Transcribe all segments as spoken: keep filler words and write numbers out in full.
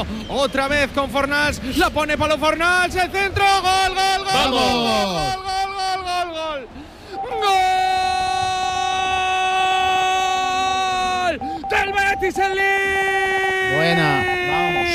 Otra vez con Fornals. La pone Pablo Fornals. El centro. Gol, gol, gol. ¡Vamos! Gol, gol, gol, gol, gol. ¡Gol! Del Betis el Lille. Buena. Vamos.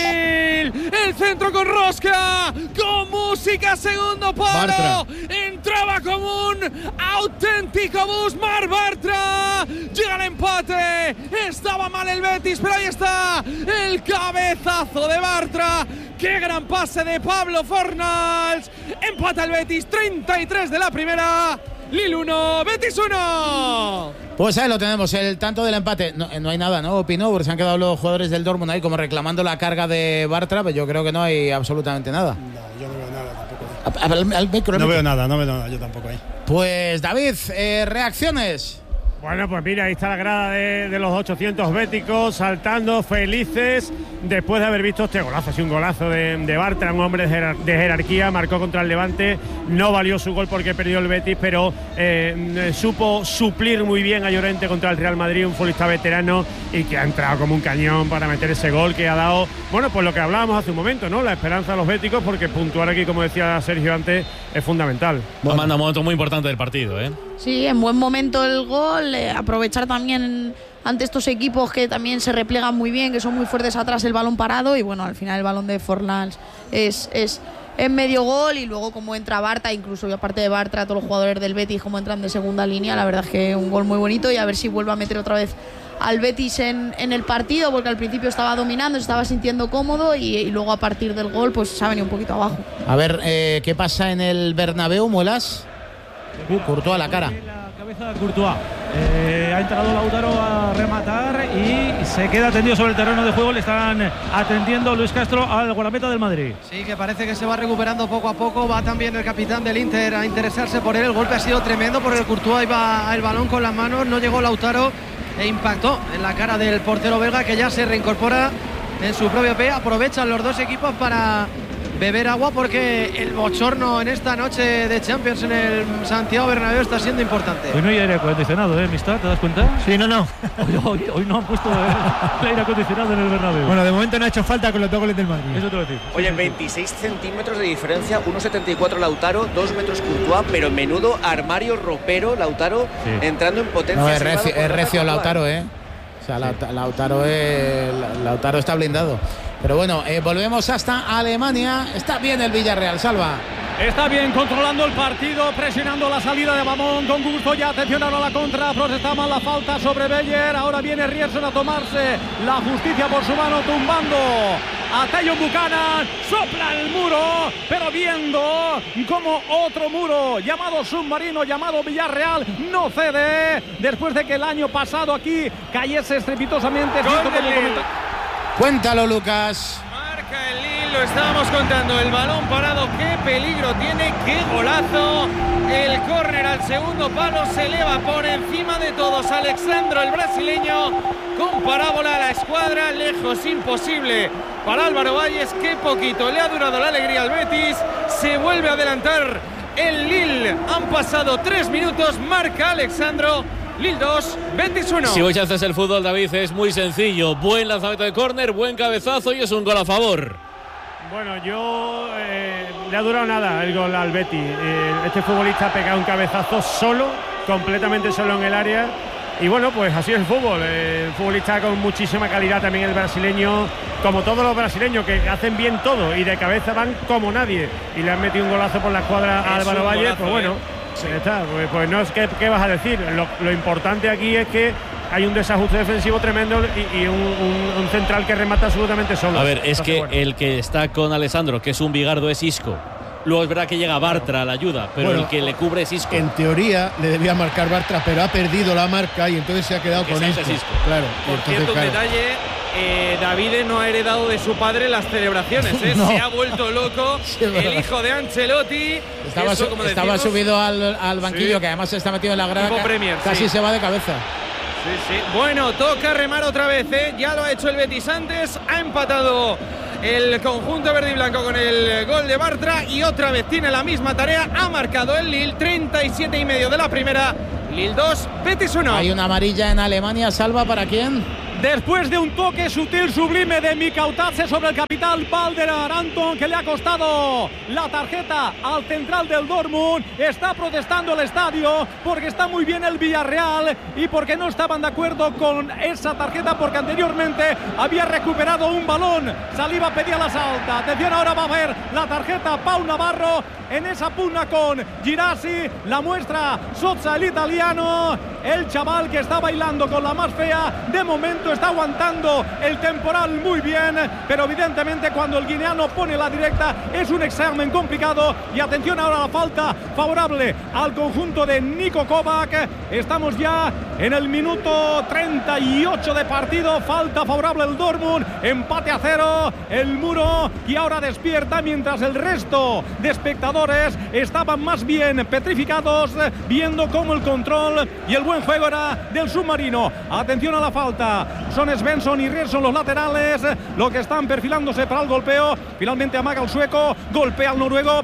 El centro con rosca, con música, segundo palo. Bartra. Entraba como un auténtico bus. Marc Bartra. Llega el empate. Estaba mal el Betis, pero ahí está el cabezazo de Bartra. Qué gran pase de Pablo Fornals. Empata el Betis, treinta y tres de la primera. Lille uno, Betis uno. Pues ahí lo tenemos, el tanto del empate. No, no hay nada, ¿no, Pino? Porque se han quedado los jugadores del Dortmund ahí como reclamando la carga de Bartra, pero yo creo que no hay absolutamente nada. No, yo no veo nada tampoco. Al, al, al micro, al no micro. veo nada, no veo nada, yo tampoco ahí. Pues David, eh, reacciones. Bueno, pues mira, ahí está la grada de, de los ochocientos béticos, saltando, felices, después de haber visto este golazo. Sí, un golazo de, de Bartra, un hombre de, jerar, de jerarquía, marcó contra el Levante, no valió su gol porque perdió el Betis, pero eh, supo suplir muy bien a Llorente contra el Real Madrid, un futbolista veterano y que ha entrado como un cañón para meter ese gol que ha dado, bueno, pues lo que hablábamos hace un momento, ¿no? La esperanza de los béticos, porque puntuar aquí, como decía Sergio antes, es fundamental. Bueno. Manda un momento muy importante del partido, ¿eh? Sí, en buen momento el gol, eh, aprovechar también ante estos equipos que también se replegan muy bien, que son muy fuertes atrás, el balón parado, y bueno, al final el balón de Fornals es, es en medio gol, y luego como entra Bartra, incluso y aparte de Bartra, todos los jugadores del Betis como entran de segunda línea, la verdad es que un gol muy bonito, y a ver si vuelve a meter otra vez al Betis en, en el partido, porque al principio estaba dominando, se estaba sintiendo cómodo, y, y luego a partir del gol pues se ha venido un poquito abajo. A ver, eh, ¿qué pasa en el Bernabéu, Muelas? Uh, Courtois a la cara. La cabeza de Courtois. Eh, ha entrado Lautaro a rematar y se queda tendido sobre el terreno de juego. Le están atendiendo Luis Castro al guardameta del Madrid. Sí, que parece que se va recuperando poco a poco. Va también el capitán del Inter a interesarse por él. El golpe ha sido tremendo porque el Courtois iba el balón con las manos. No llegó Lautaro e impactó en la cara del portero belga, que ya se reincorpora en su propio pie. Aprovechan los dos equipos para beber agua, porque el bochorno en esta noche de Champions en el Santiago Bernabéu está siendo importante. Hoy no hay aire acondicionado, ¿eh, Mistad? ¿Te das cuenta? Sí, no, no. Hoy, hoy, hoy no han puesto el aire acondicionado en el Bernabéu. Bueno, de momento no ha hecho falta con los dos goles del Madrid. Eso te lo digo. Oye, veintiséis centímetros de diferencia, uno setenta y cuatro Lautaro, dos metros Courtois, pero menudo armario ropero Lautaro, sí, entrando en potencia. No, es recio, es recio Lautaro, ¿eh? O sea, sí. Lautaro, es, Lautaro está blindado. Pero bueno, eh, volvemos hasta Alemania. Está bien el Villarreal, Salva. Está bien controlando el partido, presionando la salida de Bamón con gusto. Ya atención ahora a la contra, protestamos la falta sobre Beyer. Ahora viene Rierson a tomarse la justicia por su mano, tumbando a Tayo Buchanan. Sopla el muro, pero viendo como otro muro llamado submarino, llamado Villarreal, no cede. Después de que el año pasado aquí cayese estrepitosamente. Cuéntalo, Lucas. Marca el Lille, lo estábamos contando. El balón parado, qué peligro tiene, qué golazo. El córner al segundo palo, se eleva por encima de todos. Alexandro, el brasileño, con parábola a la escuadra, lejos, imposible para Álvaro Valles. Qué poquito le ha durado la alegría al Betis. Se vuelve a adelantar el Lille. Han pasado tres minutos, marca Alexandro. Lille dos, Betis uno. Si hoy haces el fútbol, David, es muy sencillo. Buen lanzamiento de córner, buen cabezazo y es un gol a favor. Bueno, yo eh, le ha durado nada el gol al Betis. Eh, este futbolista ha pegado un cabezazo solo, completamente solo en el área. Y bueno, pues así es el fútbol. Eh, el futbolista con muchísima calidad también, el brasileño, como todos los brasileños, que hacen bien todo y de cabeza van como nadie. Y le han metido un golazo por la escuadra a Álvaro Valle, pues bueno. Eh. Sí. Está, pues, pues no es que, ¿qué vas a decir? Lo, lo importante aquí es que hay un desajuste defensivo tremendo y, y un, un, un central que remata absolutamente solo. A ver, es que bueno, el que está con Alessandro, que es un bigardo, es Isco. Luego es verdad que llega Bartra a la ayuda, pero bueno, el que le cubre es Isco. En teoría le debía marcar Bartra, pero ha perdido la marca y entonces se ha quedado con Isco. Isco. Claro. Por entonces, cierto, claro. un detalle. Eh, Davide no ha heredado de su padre las celebraciones, ¿eh? No. Se ha vuelto loco. Sí, el hijo de Ancelotti. Estaba, eso, su, estaba subido al, al banquillo, sí, que además se está metido en la grada. Ca Premier, casi sí. se va de cabeza. Sí, sí. Bueno, toca remar otra vez, ¿eh? Ya lo ha hecho el Betis antes. Ha empatado el conjunto verde y blanco con el gol de Bartra. Y otra vez tiene la misma tarea. Ha marcado el Lille, treinta y siete y medio de la primera. Lille dos, Betis uno. Hay una amarilla en Alemania, Salva, ¿para quién? Después de un toque sutil, sublime de Mikautadze sobre el capitán Balder Aranton, que le ha costado la tarjeta al central del Dortmund. Está protestando el estadio porque está muy bien el Villarreal y porque no estaban de acuerdo con esa tarjeta, porque anteriormente había recuperado un balón. Saliba pedía la salta. Atención, ahora va a ver la tarjeta Pau Navarro en esa pugna con Girassi. La muestra Sozza, el italiano, el chaval que está bailando con la más fea. De momento está aguantando el temporal muy bien, pero evidentemente cuando el guineano pone la directa es un examen complicado. Y atención ahora a la falta favorable al conjunto de Niko Kovac. Estamos ya en el minuto treinta y ocho de partido. Falta favorable al Dortmund, empate a cero. El muro y ahora despierta, mientras el resto de espectadores estaban más bien petrificados, viendo cómo el control y el buen juego era del submarino. Atención a la falta. Son Svensson y Rierson los laterales, lo que están perfilándose para el golpeo. Finalmente amaga el sueco, golpea al noruego,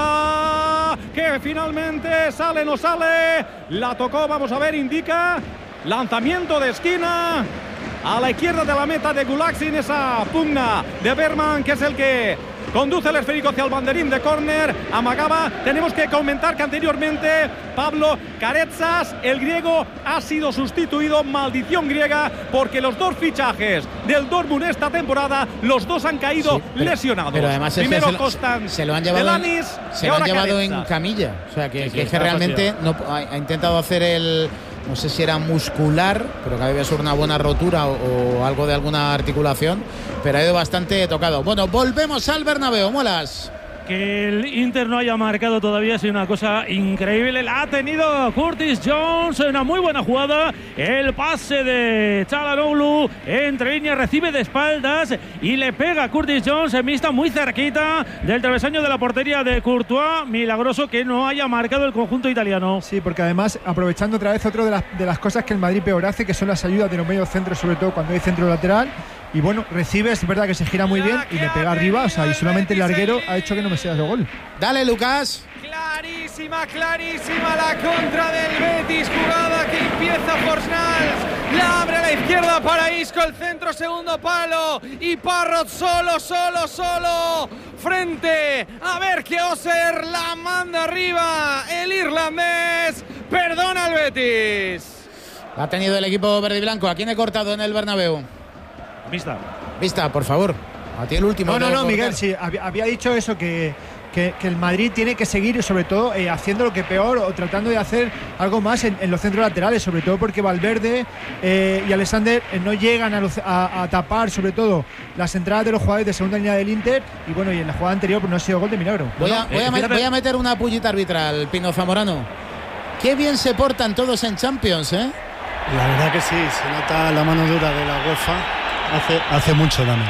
pelota que finalmente sale, no sale. La tocó, vamos a ver, indica lanzamiento de esquina a la izquierda de la meta de Gulaxi en esa pugna de Berman, que es el que conduce el esférico hacia el banderín de córner. Amagaba. Tenemos que comentar que anteriormente Pablo Carezas, el griego, ha sido sustituido, maldición griega, porque los dos fichajes del Dortmund esta temporada, los dos han caído sí, pero, lesionados. Pero además primero se, Constant se lo han llevado, Delanis, se lo han llevado en camilla. O sea que, sí, que, sí, que realmente no, ha, ha intentado hacer el, no sé si era muscular, pero que debe ser una buena rotura o, o algo de alguna articulación, pero ha ido bastante tocado. Bueno, volvemos al Bernabéu, Molas. Que el Inter no haya marcado todavía ha sido una cosa increíble. La ha tenido Curtis Jones, una muy buena jugada. El pase de Çalhanoğlu entre líneas, recibe de espaldas y le pega a Curtis Jones en vista muy cerquita del travesaño de la portería de Courtois. Milagroso que no haya marcado el conjunto italiano. Sí, porque además, aprovechando otra vez otra de las, de las cosas que el Madrid peor hace, que son las ayudas de los medios centros, sobre todo cuando hay centro lateral. Y bueno, recibe, es verdad que se gira muy bien y le pega arriba, o sea, y solamente el larguero ha hecho que no me sea el gol. Dale, Lucas. Clarísima, clarísima la contra del Betis, jugada que empieza Fornals, la abre a la izquierda para Isco, el centro, segundo palo, y Parrot solo, solo, solo, frente a ver que Oser la manda arriba, el irlandés, perdona al Betis. Ha tenido el equipo verde y blanco. ¿A quién he cortado en el Bernabéu? Vista. Vista, por favor. A ti el último. No, no, no, Miguel, sí, había, había dicho eso, que, que, que el Madrid tiene que seguir, sobre todo, eh, haciendo lo que peor o tratando de hacer algo más en, en los centros laterales, sobre todo porque Valverde eh, y Alexander eh, no llegan a, los, a, a tapar, sobre todo, las entradas de los jugadores de segunda línea del Inter. Y bueno, y en la jugada anterior pues no ha sido gol de milagro. Voy a, bueno, voy, a eh, met, voy a meter una pullita arbitral, Pino Zamorano. Qué bien se portan todos en Champions, ¿eh? La verdad que sí, se nota la mano dura de la UEFA. Hace, hace mucho también.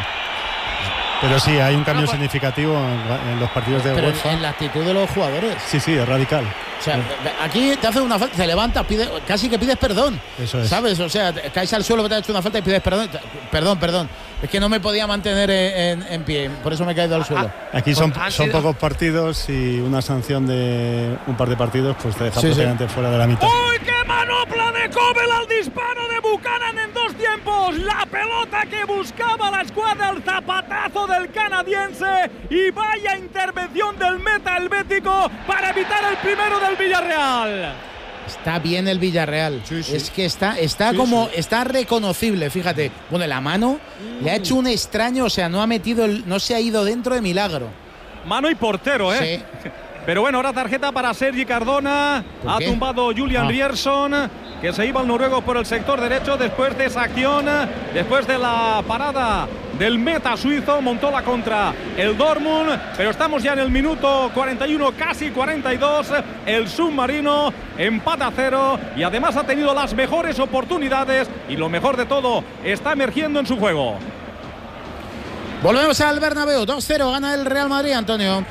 Pero sí, hay un cambio significativo en, en los partidos de Pero UEFA. En la actitud de los jugadores. Sí, sí, es radical. O sea, aquí te hacen una falta, te levantas, pide, casi que pides perdón. Eso es. ¿Sabes? O sea, caes al suelo, te has hecho una falta y pides perdón. Perdón, perdón. Es que no me podía mantener en, en, en pie, por eso me he caído al suelo. Aquí son, son pocos partidos y una sanción de un par de partidos pues te deja sí, prácticamente sí. fuera de la mitad. ¡Uy, qué manopla de Kobel al disparo de Buchanan en dos tiempos! La pelota que buscaba la escuadra, el zapatazo del canadiense, y vaya intervención del meta helvético para evitar el primero del Villarreal. Está bien el Villarreal. Sí, sí. Es que está, está sí, como, sí. está reconocible, fíjate. Bueno, la mano mm. le ha hecho un extraño, o sea, no ha metido, el, no se ha ido dentro de milagro. Mano y portero, ¿eh? Sí. Pero bueno, ahora tarjeta para Sergi Cardona. Ha tumbado Julian ah. Rierson, que se iba al noruego por el sector derecho después de esa acción, después de la parada del meta suizo. Montó la contra el Dortmund, pero estamos ya en el minuto cuarenta y uno, casi cuarenta y dos. El submarino empata a cero y además ha tenido las mejores oportunidades y lo mejor de todo, está emergiendo en su juego. Volvemos al Bernabéu, dos cero, gana el Real Madrid, Antonio.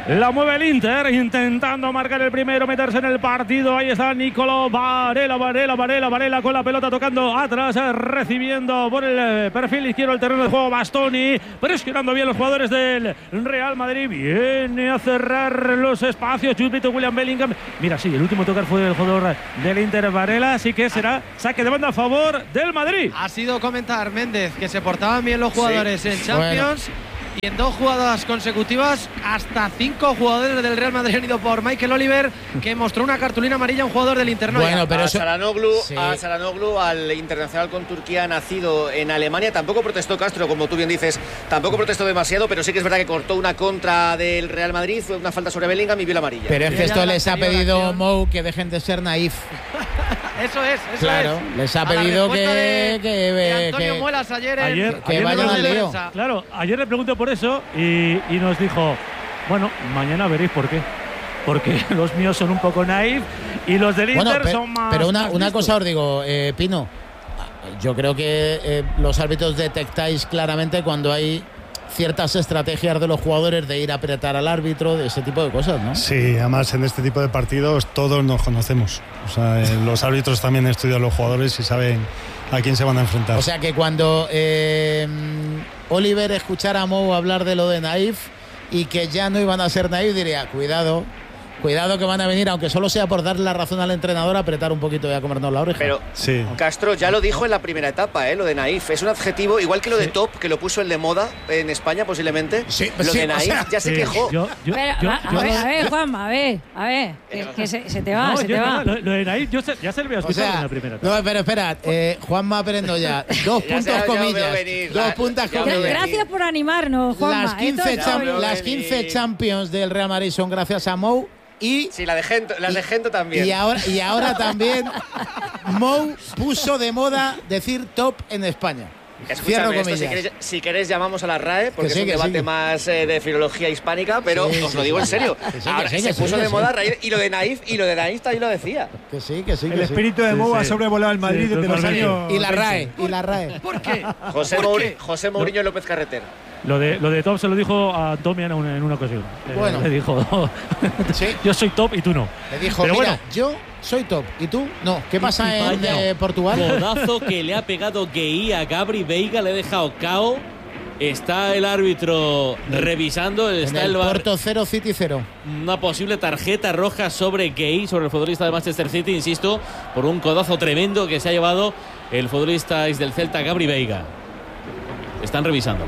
La mueve el Inter, intentando marcar el primero, meterse en el partido. Ahí está Nicolò Varela, Varela, Varela, Varela con la pelota tocando atrás, recibiendo por el perfil izquierdo el terreno de juego Bastoni, presionando bien los jugadores del Real Madrid. Viene a cerrar los espacios Chupito William Bellingham. Mira, sí, el último tocar fue el jugador del Inter, Varela, así que será saque de banda a favor del Madrid. Ha sido comentar Méndez que se portaban bien los jugadores sí. en Champions. Bueno. Y en dos jugadas consecutivas, hasta cinco jugadores del Real Madrid han ido por Michael Oliver, que mostró una cartulina amarilla a un jugador del Inter. Bueno, pero a Çalhanoğlu, sí. a Çalhanoğlu, al internacional con Turquía nacido en Alemania, tampoco protestó Castro, como tú bien dices, tampoco protestó demasiado, pero sí que es verdad que cortó una contra del Real Madrid, fue una falta sobre Bellingham y vio la amarilla. Pero es que esto les ha pedido Mou que dejen de ser naif. Eso es, eso claro, es. les ha pedido que, de, que, de Antonio que, Muelas ayer, en, ayer que ayer vayan al lío. Claro, ayer le pregunté por eso y, y nos dijo, bueno, mañana veréis por qué. Porque los míos son un poco naif y los del bueno, Inter pero, son más. Pero una, más una cosa os digo, eh, Pino, yo creo que eh, los árbitros detectáis claramente cuando hay ciertas estrategias de los jugadores de ir a apretar al árbitro, de ese tipo de cosas, ¿no? Sí, además en este tipo de partidos todos nos conocemos. O sea, eh, los árbitros también estudian a los jugadores y saben a quién se van a enfrentar. O sea que cuando eh, Oliver escuchara a Mou hablar de lo de naif y que ya no iban a ser naif, diría, cuidado, cuidado que van a venir, aunque solo sea por darle la razón al entrenador, a apretar un poquito y a comernos la oreja. Pero sí. Castro ya lo dijo en la primera etapa, ¿eh? Lo de naif. Es un adjetivo, igual que lo de sí. top, que lo puso el de moda en España posiblemente. Sí, lo sí, de naif o sea, ya se sí. quejó. Yo, yo, Pero, yo, a, yo, a, ver, a ver, Juanma, a ver, a ver, que, que se, se te va, no, se yo, te va. Lo, lo de naif, yo se, ya se lo había escuchado o sea, en la primera etapa. No, pero espera, eh, Juanma Perendoya, dos ya puntos se, comillas, venir, dos la, puntas comillas. Gracias por animarnos, Juanma. Las quince, cham las quince Champions del Real Madrid son gracias a Mou. Y, sí, la de Gento, las de Gento también. Y ahora, y ahora también Mou puso de moda decir top en España. Escúchame, esto, si, queréis, si queréis llamamos a la R A E, porque sí, es un debate sí. más eh, de filología hispánica, pero sí, os sí, lo digo sí. en serio. Sí, ahora sí, se puso de moda a raíz, y lo de naif, y lo de naif también lo decía. Que sí, que sí. El que espíritu sí. de Mou sí, ha sobrevolado el Madrid sí, desde los años. Y la R A E, y la R A E. ¿Por qué? José, ¿Por Mour qué? José Mourinho y López Carreter. Lo de, lo de top se lo dijo a Tommy en una, en una ocasión. Bueno. Eh, le dijo, ¿sí? Yo soy top y tú no. Le dijo, pero mira, bueno, yo soy top y tú no. ¿Qué pasa en eh, Portugal? Codazo que le ha pegado Guehi a Gabri Veiga, le ha dejado cao. Está el árbitro revisando. Está en el, el bar, Porto cero, City cero. Una posible tarjeta roja sobre Guehi, sobre el futbolista de Manchester City, insisto, por un codazo tremendo que se ha llevado el futbolista del Celta, Gabri Veiga. Están revisando.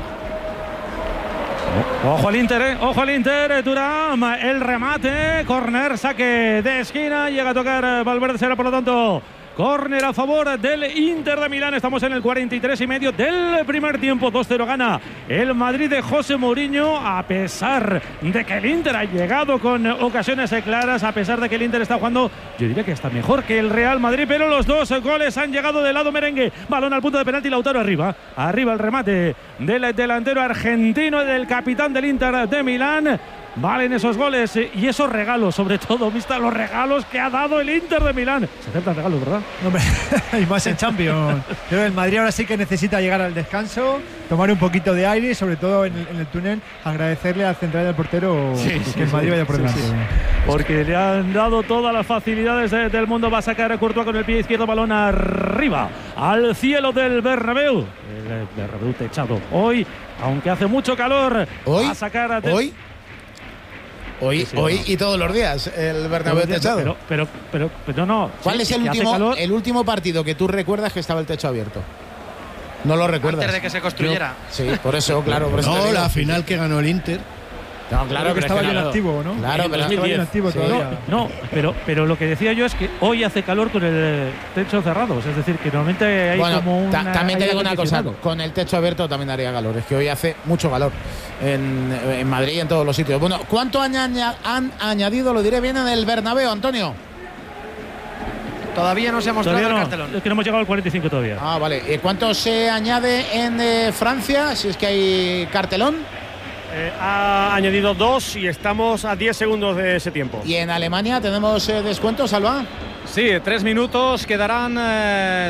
Ojo al Inter, eh. Ojo al Inter, Thuram, el remate, córner, saque de esquina, llega a tocar Valverde, será por lo tanto córner a favor del Inter de Milán. Estamos en el cuarenta y tres y medio del primer tiempo. dos cero gana el Madrid de José Mourinho, a pesar de que el Inter ha llegado con ocasiones claras, a pesar de que el Inter está jugando, yo diría que está mejor que el Real Madrid, pero los dos goles han llegado del lado merengue. Balón al punto de penalti, Lautaro arriba. Arriba el remate del delantero argentino, del capitán del Inter de Milán. Valen esos goles y esos regalos, sobre todo, vista los regalos que ha dado el Inter de Milán. Se aceptan regalos, ¿verdad? Hombre, y más en Champions. Pero el Madrid ahora sí que necesita llegar al descanso, tomar un poquito de aire y sobre todo en el, en el túnel agradecerle al central del portero sí, que sí, el Madrid sí, vaya por delante. Sí, sí. Porque le han dado todas las facilidades de, del mundo. Va a sacar a Courtois con el pie izquierdo, balón arriba, al cielo del Bernabéu. El Bernabéu techado hoy, aunque hace mucho calor. ¿Hoy? Va a sacar a ¿Hoy? Hoy, sí, hoy no. Y todos los días el Bernabéu techado. Pero, pero, pero, pero no. ¿Cuál sí, es el último, el último partido que tú recuerdas que estaba el techo abierto? No lo recuerdas. Antes de que se construyera. Yo, sí, por eso, claro. Por eso no, la final que ganó el Inter. No, claro, que estaba bien activo, ¿no? Claro, pero estaba bien activo sí. todavía. No, no, pero, pero lo que decía yo es que hoy hace calor con el techo cerrado. Es decir, que normalmente hay bueno, como una. También te digo una cosa, con el techo abierto también haría calor. Es que hoy hace mucho calor en, en Madrid y en todos los sitios. Bueno, ¿cuánto han, han añadido? Lo diré bien en el Bernabéu, Antonio. Todavía no se ha mostrado todavía no, el cartelón. Es que no hemos llegado al cuarenta y cinco todavía. Ah, vale. ¿Y cuánto se añade en eh, Francia? Si es que hay cartelón. Eh, ha añadido dos y estamos a diez segundos de ese tiempo. ¿Y en Alemania tenemos eh, descuentos, Alba? Sí, tres minutos, quedarán eh,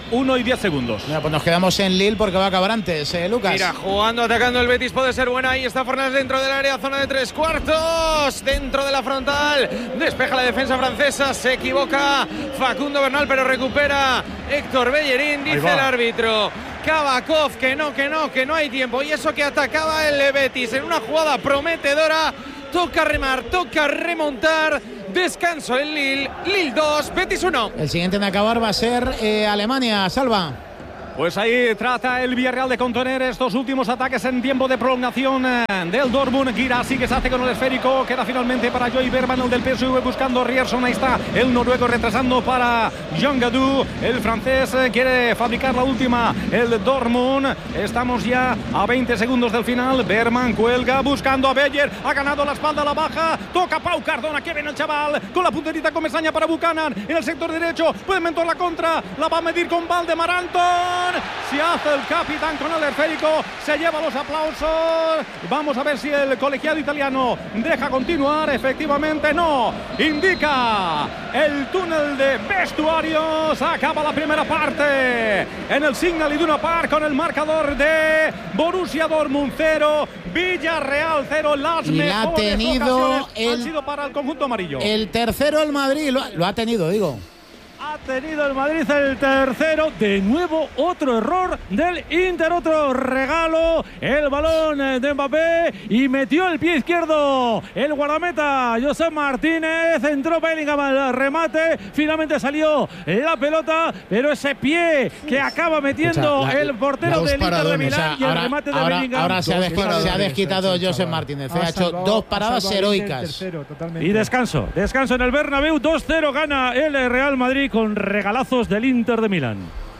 uno y diez segundos. Mira, pues nos quedamos en Lille porque va a acabar antes, eh, Lucas. Mira, jugando, atacando el Betis, puede ser buena. Ahí está Fornals dentro del área, zona de tres cuartos, dentro de la frontal. Despeja la defensa francesa, se equivoca Facundo Bernal, pero recupera Héctor Bellerín, dice el árbitro Kabakov que no, que no, que no hay tiempo. Y eso que atacaba el Betis en una jugada prometedora. Toca remar, toca remontar. Descanso en Lille. Lille dos, Betis uno. El siguiente en acabar va a ser eh, Alemania. Salva. Pues ahí trata el Villarreal de contener estos últimos ataques en tiempo de prolongación eh, del Dortmund. Guirassy que se hace con el esférico. Queda finalmente para Joey Berman, el del P S V, buscando Rierson. Ahí está el noruego retrasando para Jean Gadou. El francés eh, quiere fabricar la última. El Dortmund. Estamos ya a veinte segundos del final. Berman cuelga buscando a Beyer. Ha ganado la espalda a la baja. Toca Pau Cardona. Que viene el chaval con la punterita con Mesaña para Buchanan. En el sector derecho puede mentor la contra. La va a medir con Valdemar Anton. Si hace el capitán con el esférico, se lleva los aplausos. Vamos a ver si el colegiado italiano deja continuar. Efectivamente no, indica el túnel de vestuarios. Acaba la primera parte en el Signal Iduna Park con el marcador de Borussia Dortmund cero, Villarreal cero. Las y mejores ha tenido ocasiones el, han sido para el conjunto amarillo. El tercero el Madrid, lo ha, lo ha tenido, digo. Ha tenido el Madrid el tercero. De nuevo otro error del Inter, otro regalo. El balón de Mbappé y metió el pie izquierdo el guardameta Josep Martínez. Entró Bellingham al remate. Finalmente salió la pelota, pero ese pie que acaba metiendo Escucha, la, el portero del Inter de Milán, o sea, y el ahora, remate de ahora, Bellingham. ahora se ha, desquitado, se ha desquitado Josep Martínez. Ha, ha hecho salvado, dos paradas heroicas. Tercero, y descanso. Descanso en el Bernabéu. dos cero gana el Real Madrid con regalazos del Inter de Milán.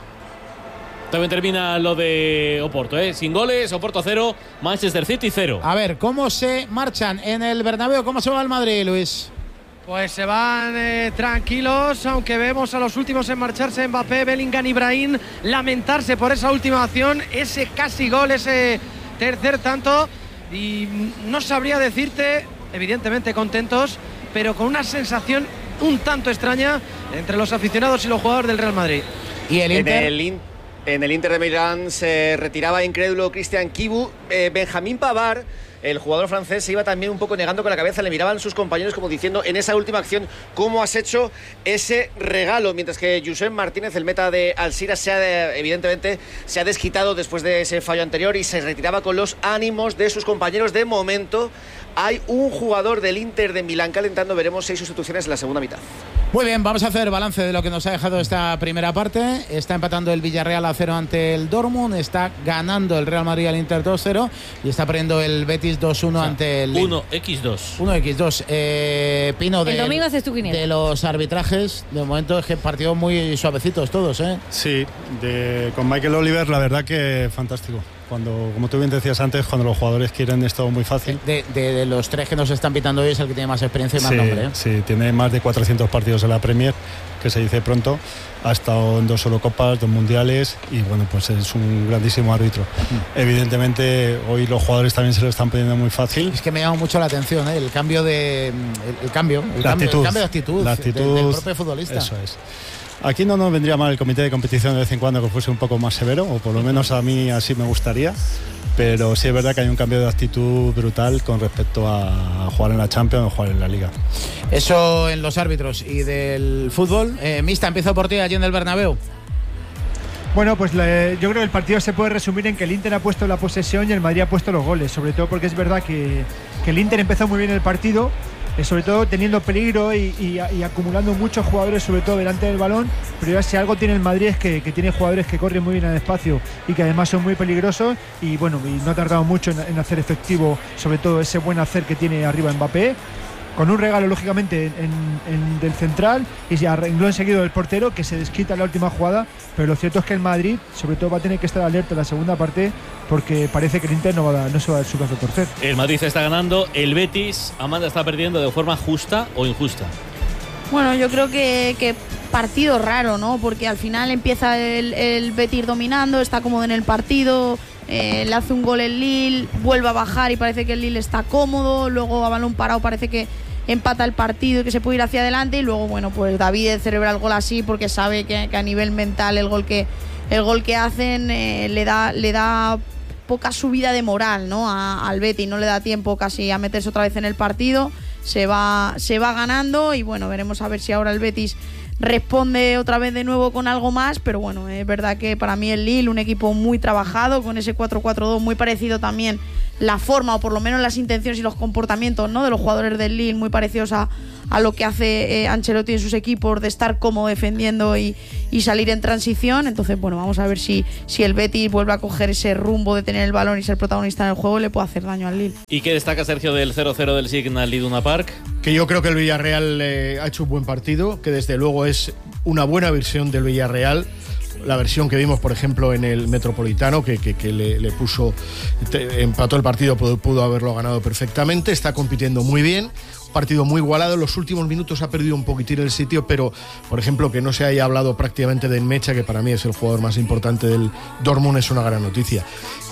También termina lo de Oporto, ¿eh? Sin goles, Oporto cero, Manchester City cero. A ver, ¿cómo se marchan en el Bernabéu? ¿Cómo se va el Madrid, Luis? Pues se van eh, tranquilos, aunque vemos a los últimos en marcharse, Mbappé, Bellingham y Brahim, lamentarse por esa última acción, ese casi gol, ese tercer tanto. Y no sabría decirte, evidentemente contentos, pero con una sensación un tanto extraña entre los aficionados y los jugadores del Real Madrid. ¿Y el Inter? En el, in, en el Inter de Milán se retiraba incrédulo Cristian Kibu. Eh, Benjamín Pavard, el jugador francés, se iba también un poco negando con la cabeza. Le miraban sus compañeros como diciendo, en esa última acción, ¿cómo has hecho ese regalo? Mientras que Josep Martínez, el meta de Al-Shira, se ha, evidentemente se ha desquitado después de ese fallo anterior y se retiraba con los ánimos de sus compañeros. De momento hay un jugador del Inter de Milán calentando. Veremos seis sustituciones en la segunda mitad. Muy bien, vamos a hacer balance de lo que nos ha dejado esta primera parte. Está empatando el Villarreal a cero ante el Dortmund. Está ganando el Real Madrid al Inter dos cero. Y está perdiendo el Betis dos uno, o sea, ante el uno equis dos. uno equis dos. Eh, Pino, de, el domingo haces tu quiniela. De los arbitrajes, de momento es que partidos muy suavecitos todos, ¿eh? Sí, de, con Michael Oliver la verdad que fantástico. Cuando, como tú bien decías antes, cuando los jugadores quieren es todo muy fácil. De, de, de los tres que nos están pitando hoy es el que tiene más experiencia y más sí, nombre, ¿eh? Sí, tiene más de cuatrocientos partidos en la Premier, que se dice pronto. Ha estado en dos Eurocopas, dos Mundiales y bueno, pues es un grandísimo árbitro. Mm. Evidentemente hoy los jugadores también se lo están poniendo muy fácil. Es que me llama mucho la atención, ¿eh? El cambio de el, el cambio, el la cambio, actitud, el cambio de actitud, la actitud del, del propio futbolista. Eso es. Aquí no nos vendría mal el comité de competición de vez en cuando que fuese un poco más severo, o por lo menos a mí así me gustaría. Pero sí es verdad que hay un cambio de actitud brutal con respecto a jugar en la Champions o jugar en la Liga. Eso en los árbitros y del fútbol. Eh, Mista, empiezo por ti allí en el Bernabéu. Bueno, pues le, yo creo que el partido se puede resumir en que el Inter ha puesto la posesión y el Madrid ha puesto los goles, sobre todo porque es verdad que, que el Inter empezó muy bien el partido, eh, sobre todo teniendo peligro y, y, y acumulando muchos jugadores, sobre todo delante del balón, pero ya si algo tiene el Madrid es que, que tiene jugadores que corren muy bien al espacio y que además son muy peligrosos y bueno, y no ha tardado mucho en, en hacer efectivo sobre todo ese buen hacer que tiene arriba Mbappé, con un regalo lógicamente en, en, del central y ya rengló enseguida el portero que se desquita en la última jugada, pero lo cierto es que el Madrid sobre todo va a tener que estar alerta en la segunda parte porque parece que el Inter no, va a dar, no se va a dar su brazo a torcer. El Madrid está ganando, el Betis, Amanda, está perdiendo de forma justa o injusta. Bueno, yo creo que, que partido raro, ¿no? Porque al final empieza el, el Betis dominando, está cómodo en el partido, eh, le hace un gol el Lille, vuelve a bajar y parece que el Lille está cómodo, luego a balón parado parece que empata el partido y que se puede ir hacia adelante. Y luego, bueno, pues David celebra el gol así porque sabe que, que a nivel mental el gol que, el gol que hacen eh, le da, le da poca subida de moral, ¿no? A, al Betis, no le da tiempo casi a meterse otra vez en el partido. Se va, se va ganando y bueno, veremos a ver si ahora el Betis responde otra vez de nuevo con algo más, pero bueno, es verdad que para mí el Lille, un equipo muy trabajado, con ese cuatro cuatro dos, muy parecido también la forma, o por lo menos las intenciones y los comportamientos, ¿no?, de los jugadores del Lille, muy parecidos a, a lo que hace eh, Ancelotti en sus equipos, de estar cómodo defendiendo y, y salir en transición. Entonces, bueno, vamos a ver si, si el Betis vuelve a coger ese rumbo de tener el balón y ser protagonista en el juego y le puede hacer daño al Lille. ¿Y qué destaca, Sergio, del cero cero del Signal Iduna Park? Que yo creo que el Villarreal eh, ha hecho un buen partido, que desde luego es una buena versión del Villarreal. La versión que vimos, por ejemplo, en el Metropolitano, que, que, que le, le puso, te, empató el partido, pudo, pudo haberlo ganado perfectamente. Está compitiendo muy bien, un partido muy igualado. En los últimos minutos ha perdido un poquitín el sitio, pero, por ejemplo, que no se haya hablado prácticamente de Enmecha, que para mí es el jugador más importante del Dortmund, es una gran noticia.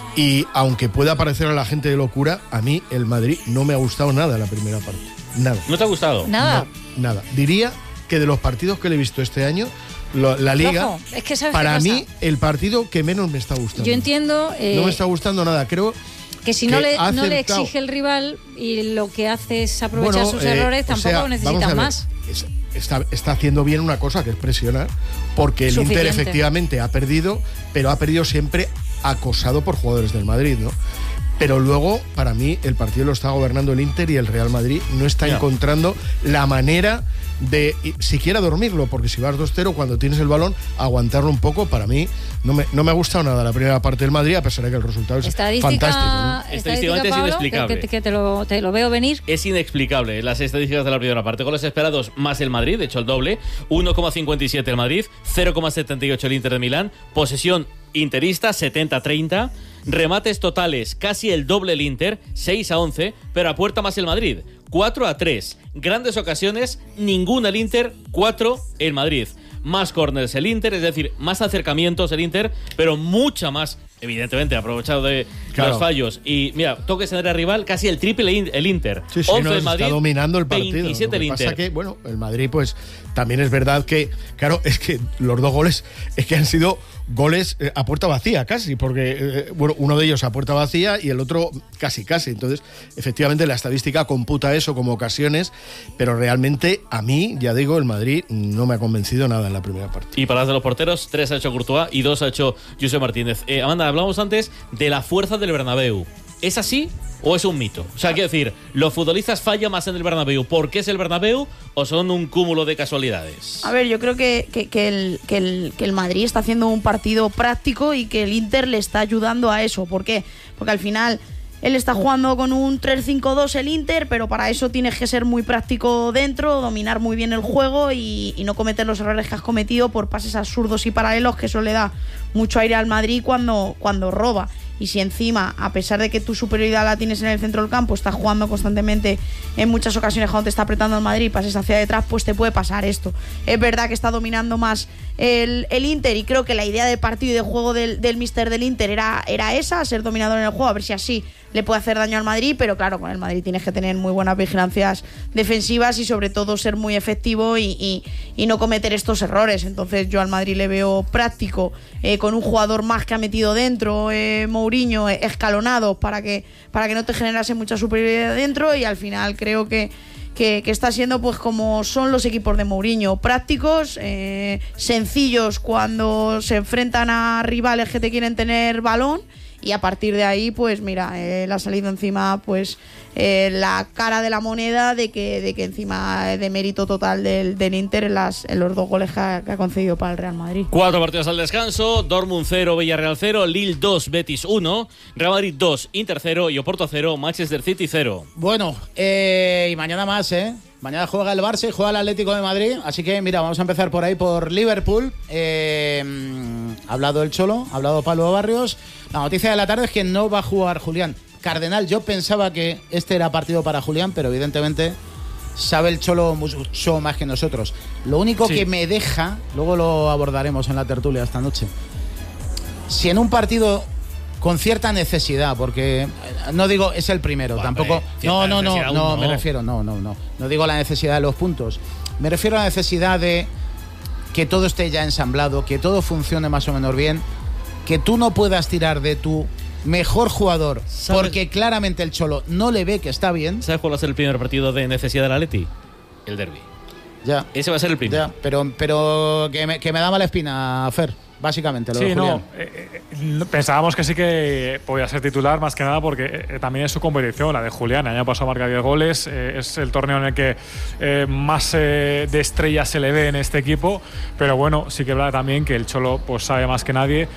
Y aunque pueda parecer a la gente de locura, a mí el Madrid no me ha gustado nada la primera parte. Nada. ¿No te ha gustado? Nada. No, nada. Diría que de los partidos que le he visto este año, Lo, la Liga, Ojo, es que ¿sabes para qué mí, pasa? el partido que menos me está gustando. Yo entiendo eh, no me está gustando nada, creo que si no que le, ha no le acertado. exige el rival y lo que hace es aprovechar Bueno, sus eh, errores, o tampoco sea, necesita vamos a ver, más. es- está, está haciendo bien una cosa, que es presionar, porque el Suficiente. Inter efectivamente ha perdido, pero ha perdido siempre acosado por jugadores del Madrid, ¿no? Pero luego, para mí, el partido lo está gobernando el Inter y el Real Madrid no está Ya. encontrando la manera de y, siquiera dormirlo, porque si vas dos cero, cuando tienes el balón, aguantarlo un poco. Para mí no me, no me ha gustado nada la primera parte del Madrid, a pesar de que el resultado es Estadística, fantástico, ¿no? Estadísticamente es Pablo, inexplicable. Que, que- que te, lo, te lo veo venir. Es inexplicable las estadísticas de la primera parte. Goles esperados más el Madrid, de hecho el doble. uno coma cincuenta y siete el Madrid, cero coma setenta y ocho el Inter de Milán. Posesión interista, setenta a treinta. Remates totales, casi el doble el Inter, seis a once. Pero a puerta más el Madrid, cuatro a tres. Grandes ocasiones, ninguna el Inter, cuatro el Madrid. Más corners el Inter, es decir, más acercamientos el Inter, pero mucha más, evidentemente, aprovechado de Claro. los fallos. Y mira, toques en área rival, casi el triple in- el Inter. Sí, sí, once no, el está Madrid, dominando el partido. veintisiete el Lo que pasa Inter. que, bueno, el Madrid, pues también es verdad que, claro, es que los dos goles es que han sido goles eh, a puerta vacía casi, porque eh, bueno, uno de ellos a puerta vacía y el otro casi casi. Entonces, efectivamente, la estadística computa eso como ocasiones, pero realmente a mí, ya digo, el Madrid no me ha convencido nada en la primera parte. Y para las de los porteros, tres ha hecho Courtois y dos ha hecho José Martínez. Eh, Amanda, hablamos antes de la fuerza del Bernabéu. ¿Es así o es un mito? O sea, quiero decir, ¿los futbolistas fallan más en el Bernabéu porque es el Bernabéu o son un cúmulo de casualidades? A ver, yo creo que, que, que el, que, el, que el Madrid está haciendo un partido práctico y que el Inter le está ayudando a eso. ¿Por qué? Porque al final él está jugando con un tres cinco dos el Inter, pero para eso tienes que ser muy práctico dentro, dominar muy bien el juego y, y no cometer los errores que has cometido por pases absurdos y paralelos, que eso le da mucho aire al Madrid cuando, cuando roba. Y si encima, a pesar de que tu superioridad la tienes en el centro del campo, estás jugando constantemente en muchas ocasiones cuando te está apretando el Madrid, pases hacia detrás, pues te puede pasar esto. Es verdad que está dominando más el, el Inter y creo que la idea de partido y de juego del, del míster del Inter era, era esa, ser dominador en el juego, a ver si así le puede hacer daño al Madrid, pero claro, con el Madrid tienes que tener muy buenas vigilancias defensivas y sobre todo ser muy efectivo y, y, y no cometer estos errores. Entonces yo al Madrid le veo práctico, eh, con un jugador más que ha metido dentro, eh, Mourinho, eh, escalonado para que, para que no te generase mucha superioridad dentro, y al final creo que Que, que está siendo pues como son los equipos de Mourinho, prácticos, eh, sencillos cuando se enfrentan a rivales que te quieren tener balón, y a partir de ahí pues mira, eh, le ha salido encima pues eh, la cara de la moneda de que, de que encima de mérito total del, del Inter en, las, en los dos goles que ha, que ha concedido para el Real Madrid. Cuatro partidos al descanso: Dortmund cero, Villarreal cero, Lille dos, Betis uno, Real Madrid dos, Inter cero y Oporto cero, Manchester City cero. Bueno, eh, y mañana más, ¿eh? Mañana juega el Barça y juega el Atlético de Madrid. Así que, mira, vamos a empezar por ahí, por Liverpool. Eh, ha hablado el Cholo, ha hablado Pablo Barrios. La noticia de la tarde es que no va a jugar Julián Cardenal. Yo pensaba que este era partido para Julián, pero evidentemente sabe el Cholo mucho más que nosotros. Lo único Sí. que me deja, luego lo abordaremos en la tertulia esta noche, si en un partido con cierta necesidad, porque no digo es el primero, bueno, tampoco. No, no, no, no, no, me refiero, no, no, no. No digo la necesidad de los puntos. Me refiero a la necesidad de que todo esté ya ensamblado, que todo funcione más o menos bien, que tú no puedas tirar de tu mejor jugador, ¿sabes? Porque claramente el Cholo no le ve que está bien. ¿Sabes cuál va a ser el primer partido de necesidad del Atleti? El derbi. Ya. Ese va a ser el primero. Ya, pero, pero que, me, que me da mala espina, Fer. Básicamente lo sí, de Julián. no, eh, eh, pensábamos que sí que podía ser titular, más que nada porque eh, también es su competición, la de Julián. El año pasado marca diez goles, eh, es el torneo en el que eh, más eh, de estrellas se le ve en este equipo, pero bueno, sí que es verdad también que el Cholo pues sabe más que nadie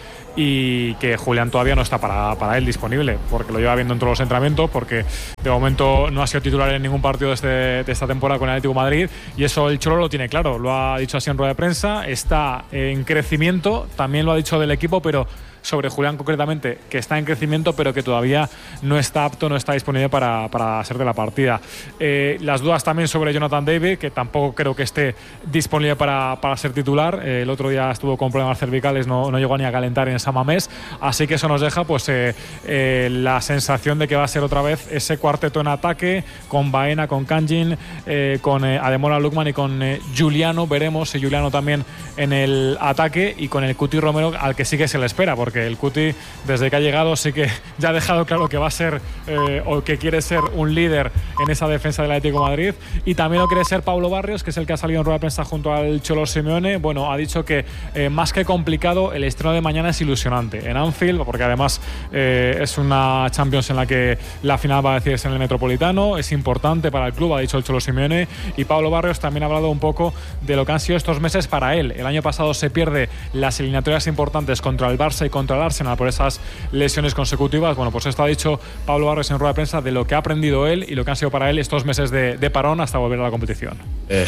y que Julián todavía no está para, para él disponible, porque lo lleva viendo en todos los entrenamientos, porque de momento no ha sido titular en ningún partido de, este, de esta temporada con el Atlético de Madrid, y eso el Cholo lo tiene claro, lo ha dicho así en rueda de prensa, está en crecimiento, también lo ha dicho del equipo, pero sobre Julián concretamente, que está en crecimiento pero que todavía no está apto, no está disponible para, para ser de la partida. Eh, las dudas también sobre Jonathan David, que tampoco creo que esté disponible para, para ser titular. Eh, el otro día estuvo con problemas cervicales, no, no llegó ni a calentar en San Mamés, así que eso nos deja pues eh, eh, la sensación de que va a ser otra vez ese cuarteto en ataque, con Baena, con Kangin, eh, con eh, Ademola Lookman y con eh, Giuliano. Veremos si Giuliano también en el ataque, y con el Cuti Romero, al que sí que se le espera, porque porque el Cuti, desde que ha llegado, sí que ya ha dejado claro que va a ser eh, o que quiere ser un líder en esa defensa del Atlético de Madrid, y también lo quiere ser Pablo Barrios, que es el que ha salido en rueda de prensa junto al Cholo Simeone. Bueno, ha dicho que eh, más que complicado, el estreno de mañana es ilusionante en Anfield, porque además eh, es una Champions en la que la final va a decidirse en el Metropolitano, es importante para el club, ha dicho el Cholo Simeone. Y Pablo Barrios también ha hablado un poco de lo que han sido estos meses para él. El año pasado se pierde las eliminatorias importantes contra el Barça y contra el Arsenal por esas lesiones consecutivas. Bueno, pues esto ha dicho Pablo Barrios en rueda de prensa de lo que ha aprendido él y lo que han sido para él estos meses de, de parón hasta volver a la competición. Eh,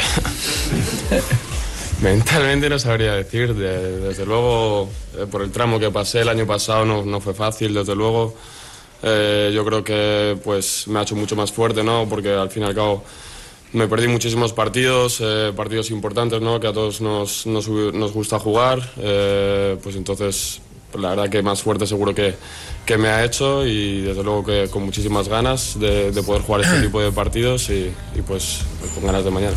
mentalmente no sabría decir. De, desde luego, eh, por el tramo que pasé el año pasado no, no fue fácil, desde luego. Eh, yo creo que pues me ha hecho mucho más fuerte, ¿no? Porque al fin y al cabo me perdí muchísimos partidos, eh, partidos importantes, ¿no? Que a todos nos, nos, nos gusta jugar. Eh, pues entonces, la verdad que más fuerte seguro que, que me ha hecho, y desde luego que con muchísimas ganas de, de poder jugar este tipo de partidos y, y pues, pues con ganas de mañana.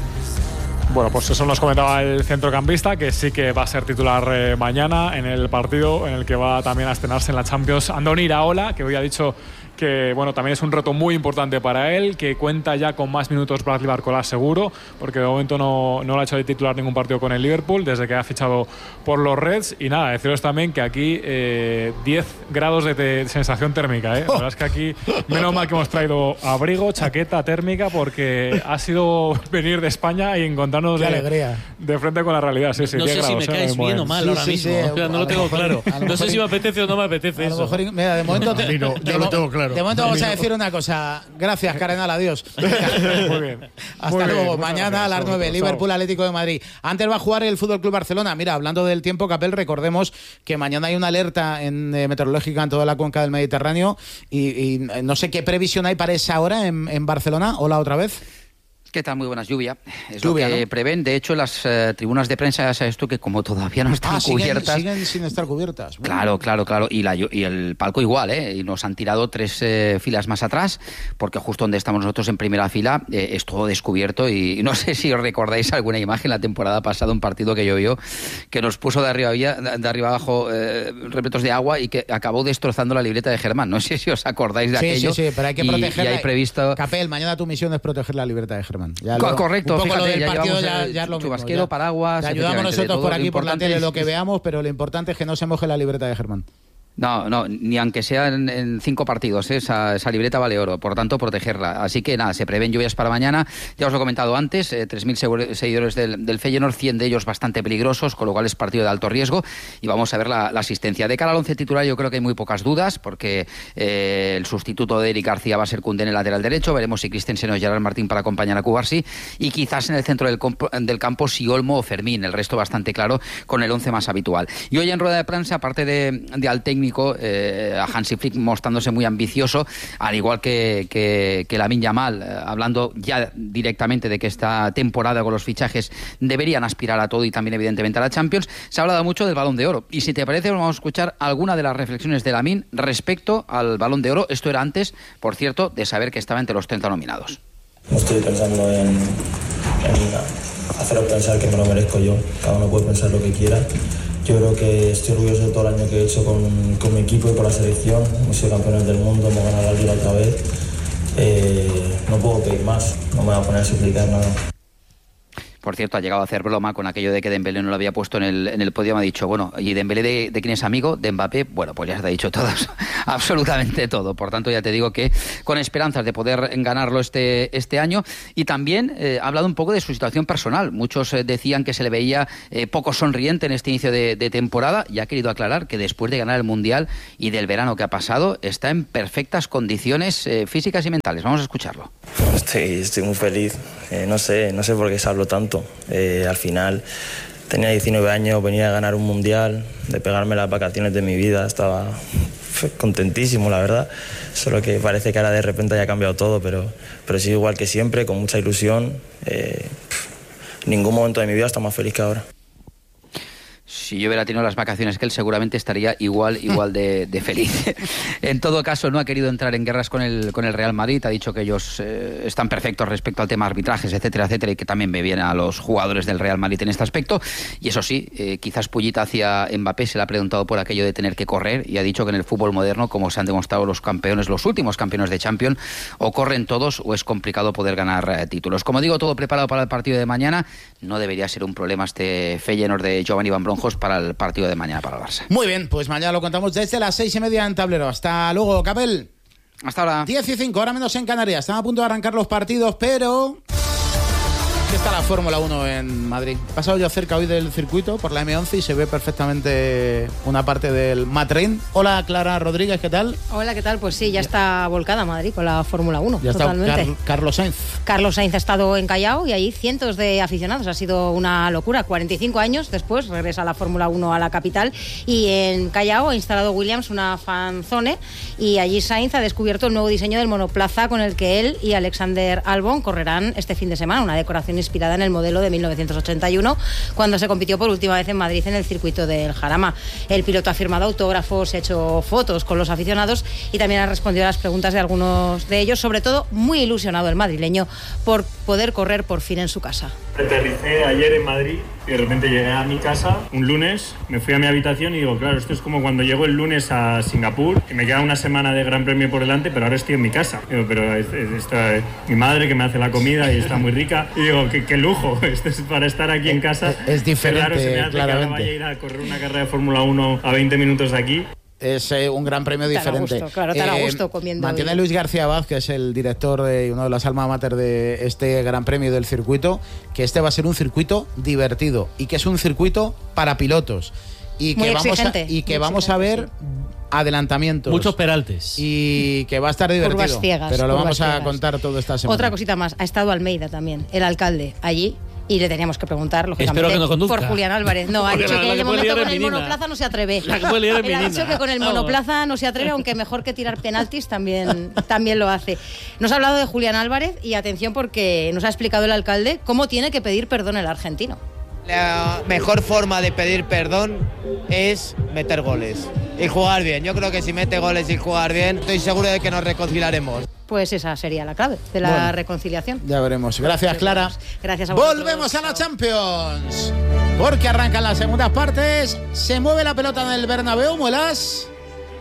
Bueno, pues eso nos comentaba el centrocampista, que sí que va a ser titular eh, mañana en el partido en el que va también a estrenarse en la Champions Andoni Iraola, que hoy ha dicho que bueno, también es un reto muy importante para él, que cuenta ya con más minutos Bradley Barcola seguro, porque de momento no, no lo ha hecho de titular ningún partido con el Liverpool desde que ha fichado por los Reds. Y nada, deciros también que aquí eh, diez grados de, de sensación térmica, ¿eh? La verdad es que aquí menos mal que hemos traído abrigo, chaqueta térmica, porque ha sido venir de España y encontrarnos de, de frente con la realidad. Sí, sí, no sé grados, si me caes bien o mal sí, ahora sí, mismo, sí, o sea, no lo tengo claro. No sé si me apetece o no me apetece eso. Mejor, mira, de momento te, no, yo de lo tengo claro. De momento vamos a decir una cosa. Gracias, Cardenal, adiós. Muy bien. Hasta Muy luego. bien, mañana a las nueve, Liverpool Atlético de Madrid. Antes va a jugar el Fútbol Club Barcelona. Mira, hablando del tiempo, Capel, recordemos que mañana hay una alerta en, eh, meteorológica en toda la cuenca del Mediterráneo, y, y no sé qué previsión hay para esa hora en, en Barcelona. Hola otra vez. ¿Qué tal? Muy buenas. Lluvia. Es Lluvia, lo que ¿no? prevén. De hecho, las uh, tribunas de prensa, ya sabes tú, que como todavía no están ah, siguen, cubiertas... siguen sin estar cubiertas. Bueno. Claro, claro, claro. Y, la, y el palco igual, ¿eh? Y nos han tirado tres eh, filas más atrás, porque justo donde estamos nosotros en primera fila eh, es todo descubierto. Y, y no sé si os recordáis alguna imagen la temporada pasada, un partido que llovió, que nos puso de arriba, de arriba abajo eh, repletos de agua y que acabó destrozando la libreta de Germán. No sé si os acordáis de sí, aquello. Sí, sí, pero hay que y, protegerla. Y hay previsto... Capel, mañana tu misión es proteger la libreta de Germán. Ya lo... Correcto. Un poco Fíjate, lo del ya partido ya, ya es lo mismo. Chubasquero, ya. paraguas. Te ayudamos nosotros por aquí por la tele, es, lo que veamos, pero lo importante es que no se moje la libreta de Germán. No, no, ni aunque sean en cinco partidos, ¿eh? esa, esa libreta vale oro, por tanto protegerla. Así que nada, se prevén lluvias para mañana, ya os lo he comentado antes, eh, tres mil seguidores del, del Feyenoord, cien de ellos bastante peligrosos, con lo cual es partido de alto riesgo, y vamos a ver la, la asistencia. De cara al once titular yo creo que hay muy pocas dudas, porque eh, el sustituto de Eric García va a ser Koundé en el lateral derecho, veremos si Christensen o Gerard Martín para acompañar a Cubarsí, y quizás en el centro del, comp- del campo si Olmo o Fermín, el resto bastante claro con el once más habitual. Y hoy en rueda de prensa, aparte de, de Altegni técnico, eh, a Hansi Flick mostrándose muy ambicioso, al igual que, que, que Lamine Yamal, eh, hablando ya directamente de que esta temporada con los fichajes deberían aspirar a todo y también evidentemente a la Champions. Se ha hablado mucho del Balón de Oro y si te parece vamos a escuchar alguna de las reflexiones de Lamine respecto al Balón de Oro. Esto era antes, por cierto, de saber que estaba entre los treinta nominados. No estoy pensando en, en haceros pensar que me lo merezco yo. Cada uno puede pensar lo que quiera. Yo creo que estoy orgulloso de todo el año que he hecho con, con mi equipo y con la selección. Hemos sido campeones del mundo, hemos ganado la Liga otra vez. Eh, no puedo pedir más, no me voy a poner a suplicar nada. Por cierto, ha llegado a hacer broma con aquello de que Dembélé no lo había puesto en el, en el podio. Me ha dicho, bueno, ¿y Dembélé de, de quién es amigo? De Mbappé. Bueno, pues ya se ha dicho todo, absolutamente todo. Por tanto, ya te digo que con esperanzas de poder ganarlo este, este año. Y también eh, ha hablado un poco de su situación personal. Muchos eh, decían que se le veía eh, poco sonriente en este inicio de, de temporada y ha querido aclarar que después de ganar el Mundial y del verano que ha pasado, está en perfectas condiciones eh, físicas y mentales. Vamos a escucharlo. Estoy, estoy muy feliz. Eh, no sé, no sé por qué se habló tanto. Eh, al final tenía diecinueve años, venía a ganar un mundial, de pegarme las vacaciones de mi vida, estaba contentísimo, la verdad. Solo que parece que ahora de repente haya cambiado todo, pero, pero sí, igual que siempre, con mucha ilusión. Eh, ningún momento de mi vida está más feliz que ahora. Si yo hubiera tenido las vacaciones que él, seguramente estaría igual igual de, de feliz. En todo caso, no ha querido entrar en guerras con el, con el Real Madrid. Ha dicho que ellos eh, están perfectos respecto al tema arbitrajes, etcétera, etcétera, y que también me viene a los jugadores del Real Madrid en este aspecto. Y eso sí, eh, quizás pullita hacia Mbappé, se le ha preguntado por aquello de tener que correr y ha dicho que en el fútbol moderno, como se han demostrado los campeones, los últimos campeones de Champions, o corren todos o es complicado poder ganar eh, títulos. Como digo, todo preparado para el partido de mañana. No debería ser un problema este Feyenoord de Giovanni Van Bronckhorst para el partido de mañana para el Barça. Muy bien, pues mañana lo contamos desde las seis y media en Tablero. Hasta luego, Capel. Hasta ahora. diez y cinco, ahora menos en Canarias. Están a punto de arrancar los partidos, pero... ¿Qué está la Fórmula uno en Madrid? He pasado yo cerca hoy del circuito por la eme once y se ve perfectamente una parte del Matrín. Hola, Clara Rodríguez, ¿qué tal? Hola, ¿qué tal? Pues sí, ya está volcada Madrid con la Fórmula uno. Ya totalmente. está Car- Carlos Sainz. Carlos Sainz ha estado en Callao y allí cientos de aficionados. Ha sido una locura. cuarenta y cinco años después regresa la Fórmula uno a la capital y en Callao ha instalado Williams una fanzone y allí Sainz ha descubierto el nuevo diseño del monoplaza con el que él y Alexander Albon correrán este fin de semana. Una decoración inspirada en el modelo de mil novecientos ochenta y uno, cuando se compitió por última vez en Madrid en el circuito del Jarama. El piloto ha firmado autógrafos, ha hecho fotos con los aficionados y también ha respondido a las preguntas de algunos de ellos, sobre todo muy ilusionado el madrileño por poder correr por fin en su casa. Aterricé ayer en Madrid y de repente llegué a mi casa un lunes, me fui a mi habitación y digo, claro, esto es como cuando llego el lunes a Singapur, que me queda una semana de Gran Premio por delante, pero ahora estoy en mi casa. Digo, pero está mi madre que me hace la comida y está muy rica. Y digo, qué, qué lujo, esto es para estar aquí en casa. Es diferente, claro, se me hace claramente. Que ahora vaya a ir a correr una carrera de Fórmula uno a veinte minutos de aquí. Es eh, un gran premio diferente. Te gusto, claro, te eh, gusto comiendo. Mantiene Luis García Abad, que es el director de uno de las alma mater de este gran premio del circuito, que este va a ser un circuito divertido y que es un circuito para pilotos y que muy vamos exigente, a, y que muy vamos a ver sí. adelantamientos, muchos peraltes y que va a estar divertido. Curvas ciegas, pero lo curvas vamos a ciegas. contar todo esta semana. Otra cosita más, ha estado Almeida también, el alcalde allí. Y le teníamos que preguntar, lógicamente, Espero que no conduzca. por Julián Álvarez. No, ha dicho que de momento con el monoplaza no se atreve. La que puede liar en Él ha Menina. dicho que con el monoplaza no se atreve, aunque mejor que tirar penaltis también, también lo hace. Nos ha hablado de Julián Álvarez y atención porque nos ha explicado el alcalde cómo tiene que pedir perdón el argentino. La mejor forma de pedir perdón es meter goles y jugar bien. Yo creo que si mete goles y jugar bien, estoy seguro de que nos reconciliaremos. Pues esa sería la clave de la Bueno, reconciliación. Ya veremos. Gracias, Clara. Gracias a vosotros. Volvemos a la Champions. Porque arrancan las segundas partes. Se mueve la pelota en el Bernabéu, Muelas.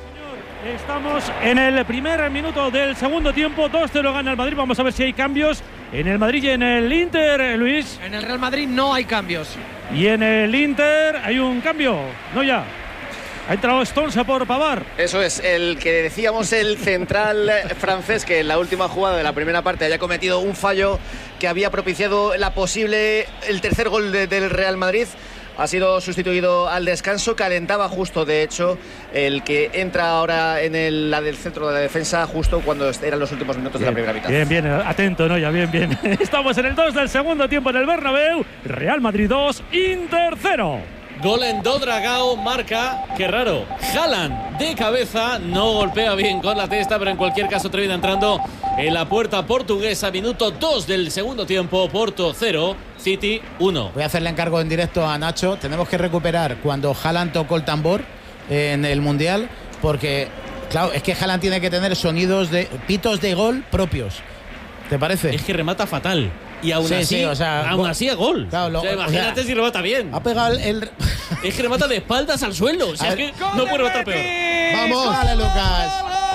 Estamos en el primer minuto del segundo tiempo. dos cero gana el Madrid. Vamos a ver si hay cambios en el Madrid y en el Inter, Luis. En el Real Madrid no hay cambios. Y en el Inter hay un cambio. No ya. Ha entrado Stones por Pavard. Eso es, el que decíamos, el central francés, que en la última jugada de la primera parte haya cometido un fallo que había propiciado la posible, el tercer gol de, del Real Madrid. Ha sido sustituido al descanso, calentaba justo, de hecho, el que entra ahora en el, la del centro de la defensa, justo cuando eran los últimos minutos Bien, de la primera mitad. bien, bien, atento, ¿no? Ya, bien, bien. Estamos en el dos del segundo tiempo en el Bernabéu. Real Madrid dos, Inter cero. Gol en Dodragao, marca, qué raro, Haaland de cabeza, no golpea bien con la testa, pero en cualquier caso termina entrando en la puerta portuguesa. Minuto dos del segundo tiempo, Porto cero, City uno. Voy a hacerle encargo en directo a Nacho. Tenemos que recuperar cuando Haaland tocó el tambor en el Mundial, porque claro, es que Haaland tiene que tener sonidos de pitos de gol propios. ¿Te parece? Es que remata fatal. Y aún sí, así, sí, o sea, aún así a gol. Claro, lo, o sea, imagínate o sea, si remata bien. Ha pegado el, el... Es que remata de espaldas al suelo. O sea, es que no puede rematar peor. Vamos, dale, Lucas.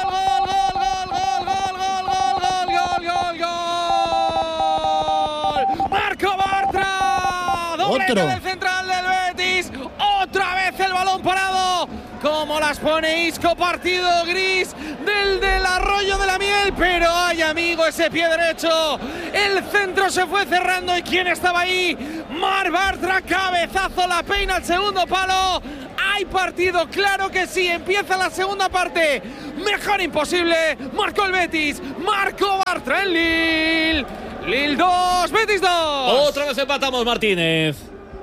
Marco Bartra, doblete del central del Betis. Otra vez el balón parado. Como las pone Isco, partido gris del del Arroyo de la Miel, pero ay amigo, ese pie derecho, el centro se fue cerrando y ¿quién estaba ahí? Mar Bartra, cabezazo, la peina al segundo palo. Hay partido, claro que sí, empieza la segunda parte, mejor imposible, marcó el Betis, marcó Bartra en Lille, Lille dos, Betis dos. Otra vez empatamos, Martínez.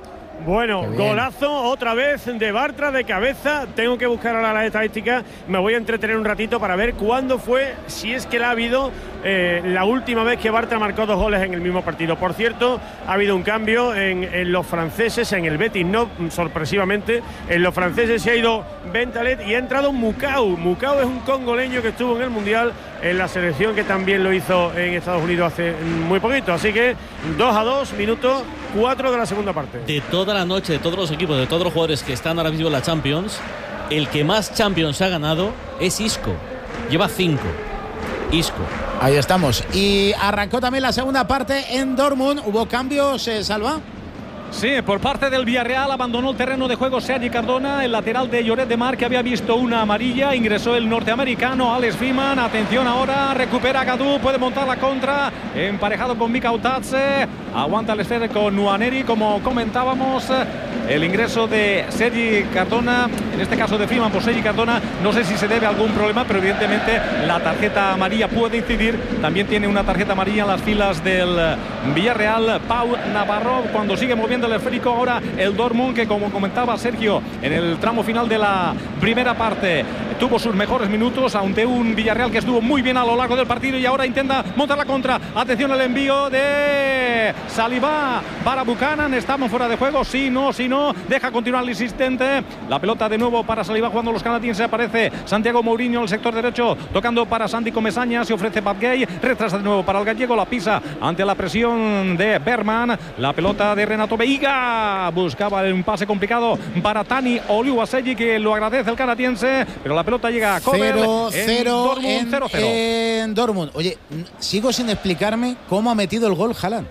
Bueno, golazo otra vez de Bartra de cabeza. Tengo que buscar ahora la estadística. Me voy a entretener un ratito para ver cuándo fue, si es que la ha habido, eh, la última vez que Bartra marcó dos goles en el mismo partido. Por cierto, ha habido un cambio en, en los franceses, en el Betis, no sorpresivamente. En los franceses se ha ido Bentaleb y ha entrado Mukau. Mukau es un congoleño que estuvo en el Mundial, en la selección, que también lo hizo en Estados Unidos hace muy poquito. Así que dos a dos, minuto cuatro de la segunda parte. De toda la noche, de todos los equipos, de todos los jugadores que están ahora mismo en la Champions, el que más Champions ha ganado es Isco. Lleva cinco. Isco. Ahí estamos. Y arrancó también la segunda parte en Dortmund. ¿Hubo cambios, eh, Salva? Sí, por parte del Villarreal abandonó el terreno de juego Sergi Cardona, el lateral de Lloret de Mar, que había visto una amarilla. Ingresó el norteamericano Alex Freeman. Atención ahora, recupera Gadú, puede montar la contra, emparejado con Mika Utatze. Aguanta el esfera con Nuaneri, como comentábamos. El ingreso de Sergi Cardona, en este caso de Freeman por Sergi Cardona, no sé si se debe a algún problema, pero evidentemente la tarjeta amarilla puede incidir. También tiene una tarjeta amarilla en las filas del Villarreal Pau Navarro, cuando sigue moviendo el esférico ahora el Dortmund, que como comentaba Sergio, en el tramo final de la primera parte tuvo sus mejores minutos ante un Villarreal que estuvo muy bien a lo largo del partido, y ahora intenta montar la contra. Atención al envío de Saliba para Buchanan. Estamos fuera de juego, sí, no, sí, no. Deja continuar el insistente. La pelota de nuevo para Saliba jugando los canadienses. Aparece Santiago Mourinho en el sector derecho, tocando para Santi Comesaña. Se ofrece Pat Gay, retrasa de nuevo para el gallego. La pisa ante la presión de Berman. La pelota de Renato Veiga. Buscaba un pase complicado para Tani Oluwaseyi, que lo agradece el canadiense, pero la pelota llega a Kobel. cero cero en, en, cero cero. en Dortmund. Oye, sigo sin explicarme cómo ha metido el gol Haaland.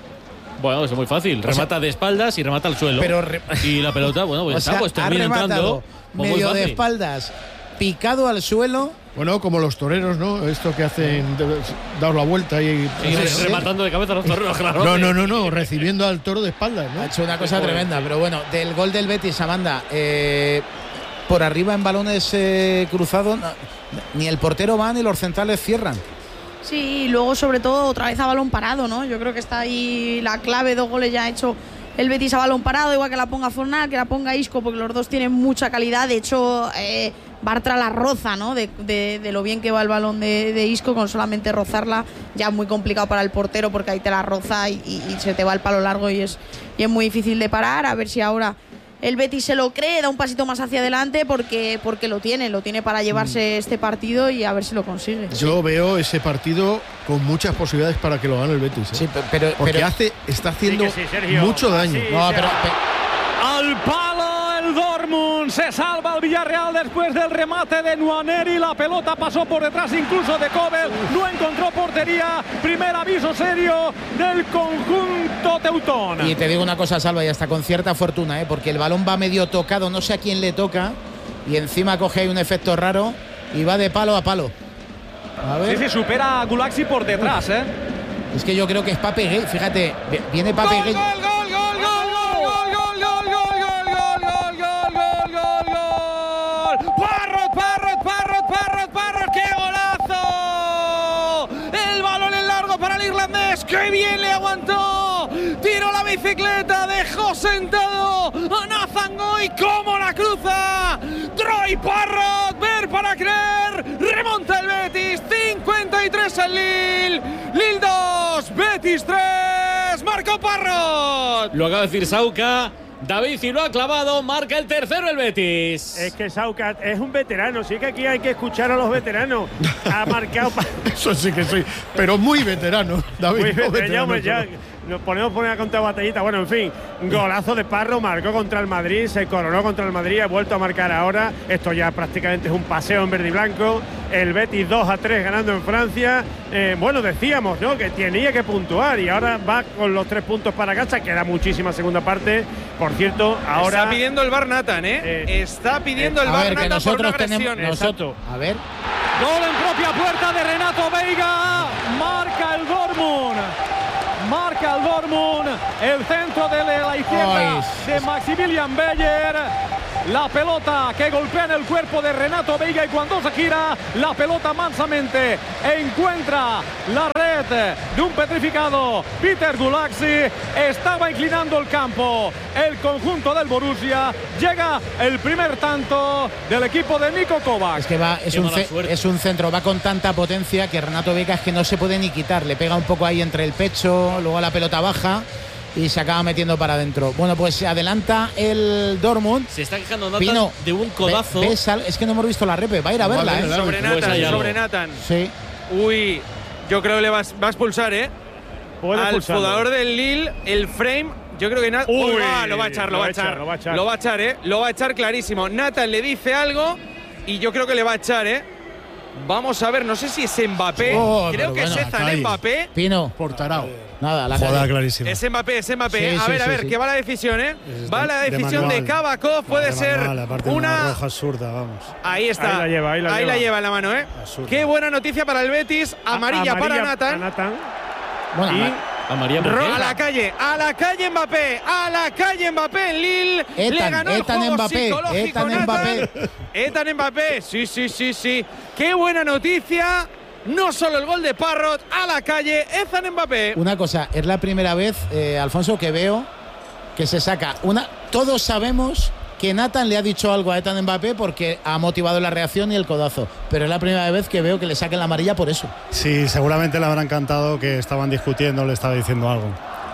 Bueno, es muy fácil. Remata o sea, de espaldas y remata al suelo. Pero re... Y la pelota, bueno, pues, o está, sea, pues termina entrando. Pues medio de espaldas, picado al suelo. Bueno, como los toreros, ¿no? Esto que hacen, de, dar la vuelta y... Sí, sí, rematando de cabeza a los toreros, claro. No, no, no, no, recibiendo al toro de espaldas, ¿no? Ha hecho una cosa tremenda, pero bueno, del gol del Betis, Amanda, eh, por arriba en balones eh, cruzados, no, ni el portero va ni los centrales cierran. Sí, y luego sobre todo otra vez a balón parado, ¿no? Yo creo que está ahí la clave, dos goles ya ha hecho el Betis a balón parado, igual que la ponga Fornal, que la ponga Isco, porque los dos tienen mucha calidad. De hecho, eh, Bartra la roza, ¿no? De, de, de lo bien que va el balón de, de Isco, con solamente rozarla, ya muy complicado para el portero, porque ahí te la roza y, y, y se te va el palo largo y es, y es muy difícil de parar. A ver si ahora el Betis se lo cree, da un pasito más hacia adelante, porque, porque lo tiene, lo tiene para llevarse mm. este partido, y a ver si lo consigue. Yo veo ese partido con muchas posibilidades para que lo gane el Betis, ¿eh? Sí, pero, porque pero, hace, está haciendo sí sí, mucho daño. Sí, no, sí, pero, pero, al palo el Dortmund, se salva el Villarreal después del remate de Nuaneri. La pelota pasó por detrás incluso de Kobel, no encontró portería. Primer aviso serio del conjunto teutón. Y te digo una cosa, Salva, y hasta con cierta fortuna, ¿eh? Porque el balón va medio tocado, no sé a quién le toca, y encima coge ahí un efecto raro y va de palo a palo. A ver. Sí, sí, supera a Gulaxi por detrás, ¿eh? Es que yo creo que es Pape Gay, fíjate, viene Pape Gay. ¡Gol, gol, gol, gol, gol, gol, gol, gol, gol, gol, gol, gol, gol! ¡Parrot, Parrot, Parrot, Parrot, Parrot! ¡Qué golazo! El balón en largo para el irlandés, ¡qué bien le aguantó! ¡Tiró la bicicleta! La dejó sentado a Nathan Goy. ¿Cómo la cruza? Troy Parrott, ver para creer. Remonta el Betis. cincuenta y tres el Lille. Lille dos, Betis tres. Marco Parrott. Lo acaba de decir Sauca. David y lo ha clavado, marca el tercero el Betis. Es que Sauca es un veterano, sí que aquí hay que escuchar a los veteranos. Ha marcado. Eso sí que soy, pero muy veterano, David. Muy no veterano, veterano, ya, nos ponemos poner a contar batallita. Bueno, en fin, golazo de Parro, marcó contra el Madrid, se coronó contra el Madrid, ha vuelto a marcar ahora. Esto ya prácticamente es un paseo en verde y blanco. El Betis dos a tres ganando en Francia. Eh, bueno, decíamos, ¿no?, que tenía que puntuar y ahora va con los tres puntos para casa. Queda muchísima segunda parte. Por cierto, ahora. Está pidiendo el V A R Nathan, ¿eh? eh Está pidiendo eh, el V A R ver, Nathan nosotros por una agresión. Tenemos, nosotros, a ver. Gol en propia puerta de Renato Veiga. Marca el Dortmund. Marca el Dortmund. El centro de la izquierda de Maximilian Beyer. La pelota que golpea en el cuerpo de Renato Veiga y cuando se gira la pelota mansamente encuentra la red de un petrificado Peter Gulaxi. Estaba inclinando el campo el conjunto del Borussia. Llega el primer tanto del equipo de Niko Kovac. Es que va, es, un, es un centro, va con tanta potencia que Renato Veiga es que no se puede ni quitar. Le pega un poco ahí entre el pecho, luego la pelota baja y se acaba metiendo para adentro. Bueno, pues se adelanta el Dortmund. Se está quejando Nathan Pino, de un codazo. Ve, ves, es que no hemos visto la repe. Va a ir a verla, Vale, ¿eh? Sobre Nathan, sobre Nathan. Sí. Uy, yo creo que le va, va a expulsar, ¿eh? Puede Al expulsarlo. jugador del Lille, el frame. Yo creo que Nathan. Uy, va, lo va a echar, lo, va a echar. Lo va a echar, Lo va a echar, ¿eh? Lo va a echar clarísimo. Nathan le dice algo y yo creo que le va a echar, ¿eh? Vamos a ver, no sé si es Mbappé. Oh, creo que bueno, es Ethan Mbappé. Pino. Por tarao. Nada, la Joda calle. clarísima. Es Mbappé, es Mbappé. Sí, a sí, ver, sí, a ver, sí. que va la decisión, ¿eh? Es Va de- la de decisión de, manual. Kabakov. Puede De ser manual, aparte de una. roja absurda, vamos. Ahí está. Ahí la lleva, ahí la lleva. lleva en la mano, ¿eh? Absurda. Qué buena noticia para el Betis. Amarilla, A- para Nathan. Nathan. Bueno, Y A María ¿por Ro- qué? a la calle, a la calle Mbappé, a la calle Mbappé en Lille. Le Ethan, ganó el Ethan juego Mbappé, psicológico Ethan Nathan. Mbappé. Ethan Mbappé, sí, sí, sí, sí. Qué buena noticia. No solo el gol de Parrott, a la calle, Ethan Mbappé. Una cosa, es la primera vez, eh, Alfonso, que veo que se saca una. Todos sabemos que Nathan le ha dicho algo a Ethan Mbappé porque ha motivado la reacción y el codazo. Pero es la primera vez que veo que le saquen la amarilla por eso. Sí, seguramente le habrán cantado que estaban discutiendo, le estaba diciendo algo.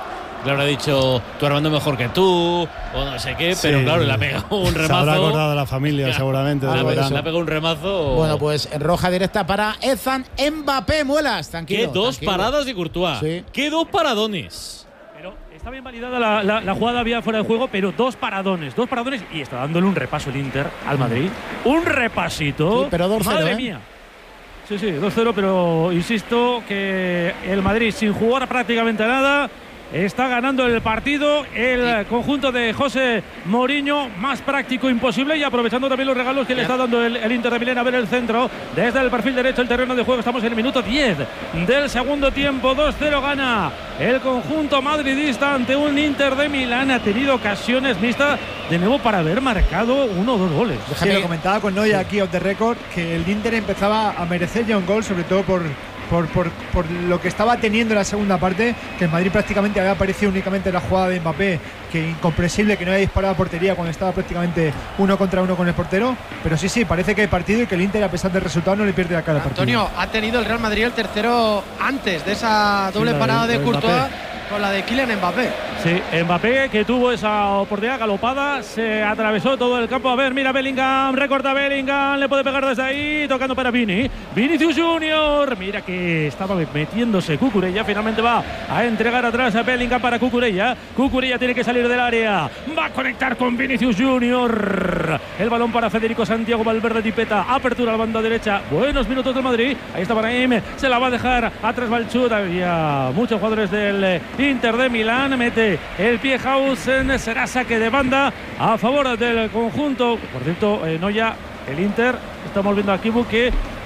Le habrá dicho, tu Armando mejor que tú, o no sé qué, pero Sí. claro, le ha pegado un Se remazo. habrá acordado de la familia, seguramente. Ah, del por verano. Le ha pegado un remazo. Bueno, pues roja directa para Ethan Mbappé. Muelas, tranquilo. Qué dos tranquilo. paradas de Courtois. Sí. Qué dos paradones. Pero está bien validada la, la, la jugada vía fuera de juego, pero dos paradones, dos paradones y está dándole un repaso el Inter al Madrid. Un repasito. Sí, pero dos cero, Madre ¿eh? mía. Sí, sí, dos cero, pero insisto que el Madrid sin jugar prácticamente nada está ganando el partido. El conjunto de José Mourinho, más práctico imposible y aprovechando también los regalos que le está dando el, el Inter de Milán. A ver el centro desde el perfil derecho, el terreno de juego. Estamos en el minuto diez del segundo tiempo. dos cero gana el conjunto madridista ante un Inter de Milán. Ha tenido ocasiones mixtas de nuevo para haber marcado uno o dos goles. Sí, lo comentaba con Noya aquí off the record que el Inter empezaba a merecer ya un gol, sobre todo por, por, por, por lo que estaba teniendo en la segunda parte, que el Madrid prácticamente había aparecido únicamente en la jugada de Mbappé, que incomprensible que no haya disparado a portería cuando estaba prácticamente uno contra uno con el portero. Pero sí, sí, parece que hay partido y que el Inter, a pesar del resultado, no le pierde la cara al partido. Antonio, ha tenido el Real Madrid el tercero antes de esa doble Sí, la parada de- de de Courtois Mbappé. con la de Kylian Mbappé. Sí, Mbappé que tuvo esa oportunidad galopada, se atravesó todo el campo. A ver, mira Bellingham, recorta Bellingham, le puede pegar desde ahí, tocando para Vini. Vinicius Junior, mira que estaba metiéndose Cucurella, finalmente va a entregar atrás a Bellingham para Cucurella. Cucurella tiene que salir del área, va a conectar con Vinicius Junior. El balón para Federico Santiago Valverde Tipeta, apertura a la banda derecha. Buenos minutos del Madrid, ahí está Brahim, se la va a dejar atrás Balchut. Había muchos jugadores del Inter de Milán, mete el pie Hausen, será saque de banda a favor del conjunto. Por cierto, eh, Noya, el Inter, estamos viendo aquí que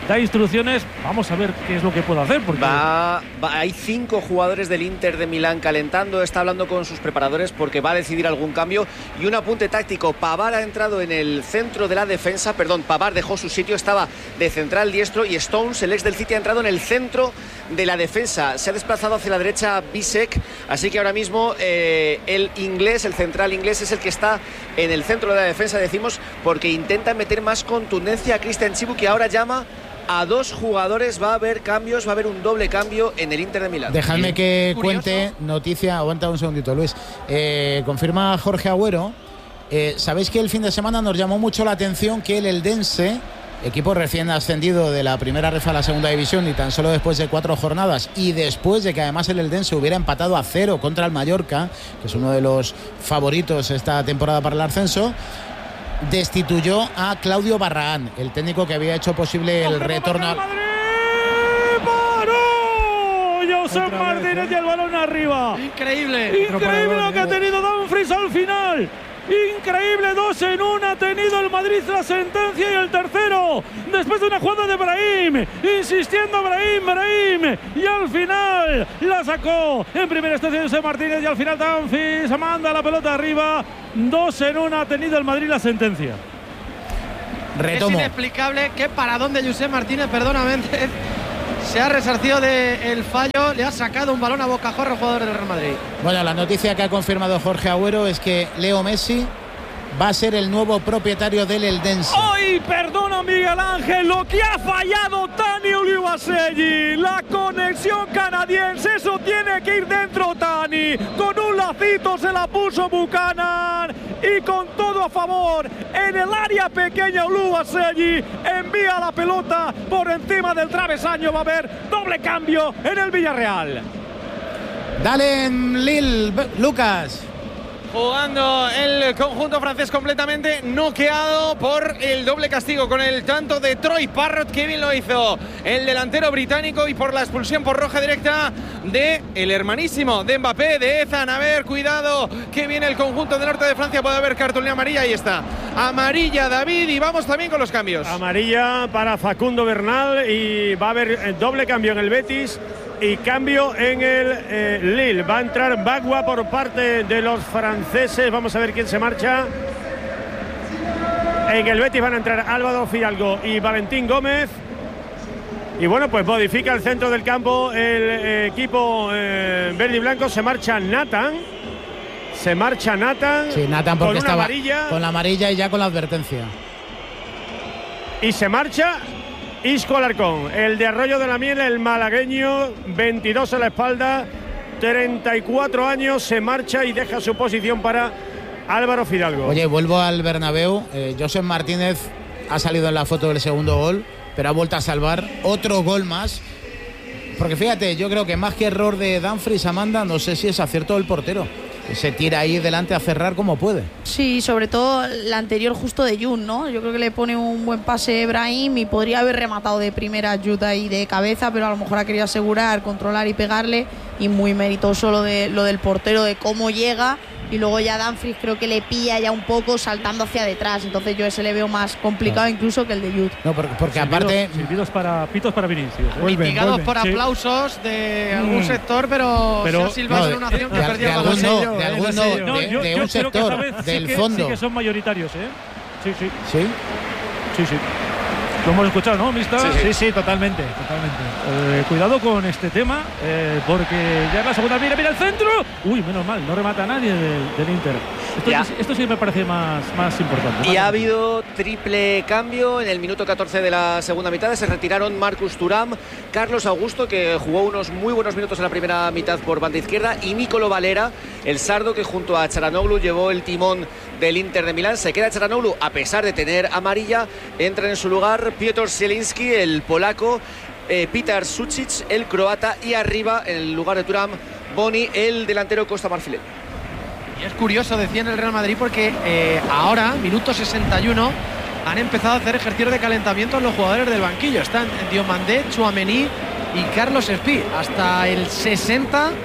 da instrucciones. Vamos a ver qué es lo que puede hacer. Porque va, va, hay cinco jugadores del Inter de Milán calentando, está hablando con sus preparadores porque va a decidir algún cambio. Y un apunte táctico, Pavard ha entrado en el centro de la defensa, perdón, Pavard dejó su sitio, estaba de central diestro, y Stones, el ex del City, ha entrado en el centro de la defensa. Se ha desplazado hacia la derecha Bisek, así que ahora mismo eh, el inglés, el central inglés, es el que está en el centro de la defensa, decimos, porque intenta meter más contundencia a Christian Chibu, que ahora llama a dos jugadores. Va a haber cambios, va a haber un doble cambio en el Inter de Milán. Dejadme que cuente noticia, aguanta un segundito, Luis. Eh, confirma Jorge Agüero. Eh, Sabéis que el fin de semana nos llamó mucho la atención que el Eldense, equipo recién ascendido de la primera ref a la segunda división, y tan solo después de cuatro jornadas, y después de que además el Eldense hubiera empatado a cero contra el Mallorca, que es uno de los favoritos esta temporada para el ascenso, destituyó a Claudio Barragán, el técnico que había hecho posible el retorno al... Josep Martínez y el balón arriba. Increíble. Increíble lo que ha tenido Dumfries al final. Increíble, dos en una ha tenido el Madrid, la sentencia, y el tercero después de una jugada de Brahim, insistiendo Brahim, Brahim, y al final la sacó en primera instancia José Martínez, y al final Dumfries manda la pelota arriba. Dos en una ha tenido el Madrid, la sentencia. Retomo. Es inexplicable que para dónde José Martínez, perdóname, se ha resarcido del fallo, le ha sacado un balón a bocajarro al jugador del Real Madrid. Bueno, la noticia que ha confirmado Jorge Agüero es que Leo Messi va a ser el nuevo propietario del Eldense. ¡Ay, perdona, Miguel Ángel! Lo que ha fallado Tani Ulibaselli, la conexión canadiense, eso tiene que ir dentro Tani. Con un lacito se la puso Buchanan, y con todo a favor, en el área pequeña Ulibaselli envía la pelota por encima del travesaño. Va a haber doble cambio en el Villarreal. Dale, Lil, Lucas. Jugando el conjunto francés completamente noqueado por el doble castigo con el tanto de Troy Parrott, que bien lo hizo el delantero británico, y por la expulsión por roja directa de el hermanísimo de Mbappé, de Ethan. A ver, cuidado, que viene el conjunto del norte de Francia, puede haber cartulina amarilla, ahí está. Amarilla, David, y vamos también con los cambios. Amarilla para Facundo Bernal, y va a haber doble cambio en el Betis y cambio en el eh, Lille. Va a entrar Bagua por parte de los franceses. Vamos a ver quién se marcha. En el Betis van a entrar Álvaro Fidalgo y Valentín Gómez. Y bueno, pues modifica el centro del campo el eh, equipo eh, verde y blanco. Se marcha Nathan. Se marcha Nathan. Sí, Nathan, porque con una estaba amarilla. con la amarilla y ya con la advertencia. Y se marcha Isco Alarcón, el de Arroyo de la Miel, el malagueño, veintidós a la espalda, treinta y cuatro años, se marcha y deja su posición para Álvaro Fidalgo. Oye, vuelvo al Bernabéu. Eh, Josep Martínez ha salido en la foto del segundo gol, pero ha vuelto a salvar otro gol más. Porque fíjate, yo creo que más que error de Dumfries, Amanda, no sé si es acierto del portero. Se tira ahí delante a cerrar como puede. Sí, sobre todo la anterior justo de Jun, ¿no? Yo creo que le pone un buen pase Brahim y podría haber rematado de primera Jut ahí de cabeza, pero a lo mejor ha querido asegurar, controlar y pegarle, y muy meritoso lo, de, lo del portero, de cómo llega, y luego ya Dumfries creo que le pilla ya un poco saltando hacia detrás, entonces yo ese le veo más complicado no. incluso que el de Jut. No, porque, porque silbidos, aparte... Silbidos para, pitos para Vinicius. ¿eh? Vuelven, Mitigados vuelven. por aplausos sí. de algún mm. sector, pero, pero se ha silbado no, en una acción que perdió el balón. No, de algún no, de, de, de un sector, del sí fondo. Sí que son mayoritarios, ¿eh? Sí, sí. ¿Sí? Sí, sí. Lo hemos escuchado, ¿no, Mista? Sí, sí, sí, totalmente, totalmente. Eh, cuidado con este tema, eh, porque ya en la segunda, mira, mira el centro. Uy, menos mal, no remata a nadie del, del Inter. Esto, esto sí me parece más, más importante. Y ha habido triple cambio en el minuto catorce de la segunda mitad. Se retiraron Marcus Thuram, Carlos Augusto, que jugó unos muy buenos minutos en la primera mitad por banda izquierda, y Nicolo Valera, el sardo, que junto a Çalhanoğlu llevó el timón del Inter de Milán. Se queda Çalhanoğlu a pesar de tener amarilla. Entra en su lugar Piotr Zielinski, el polaco, eh, Petar Sucic, el croata, y arriba, en el lugar de Thuram, Boni, el delantero costamarfileño. Y es curioso, decía en el Real Madrid, porque eh, ahora, minuto sesenta y uno, han empezado a hacer ejercicios de calentamiento los jugadores del banquillo. Están Diomandé, Tchouaméni y Carlos Espí. Hasta el sesenta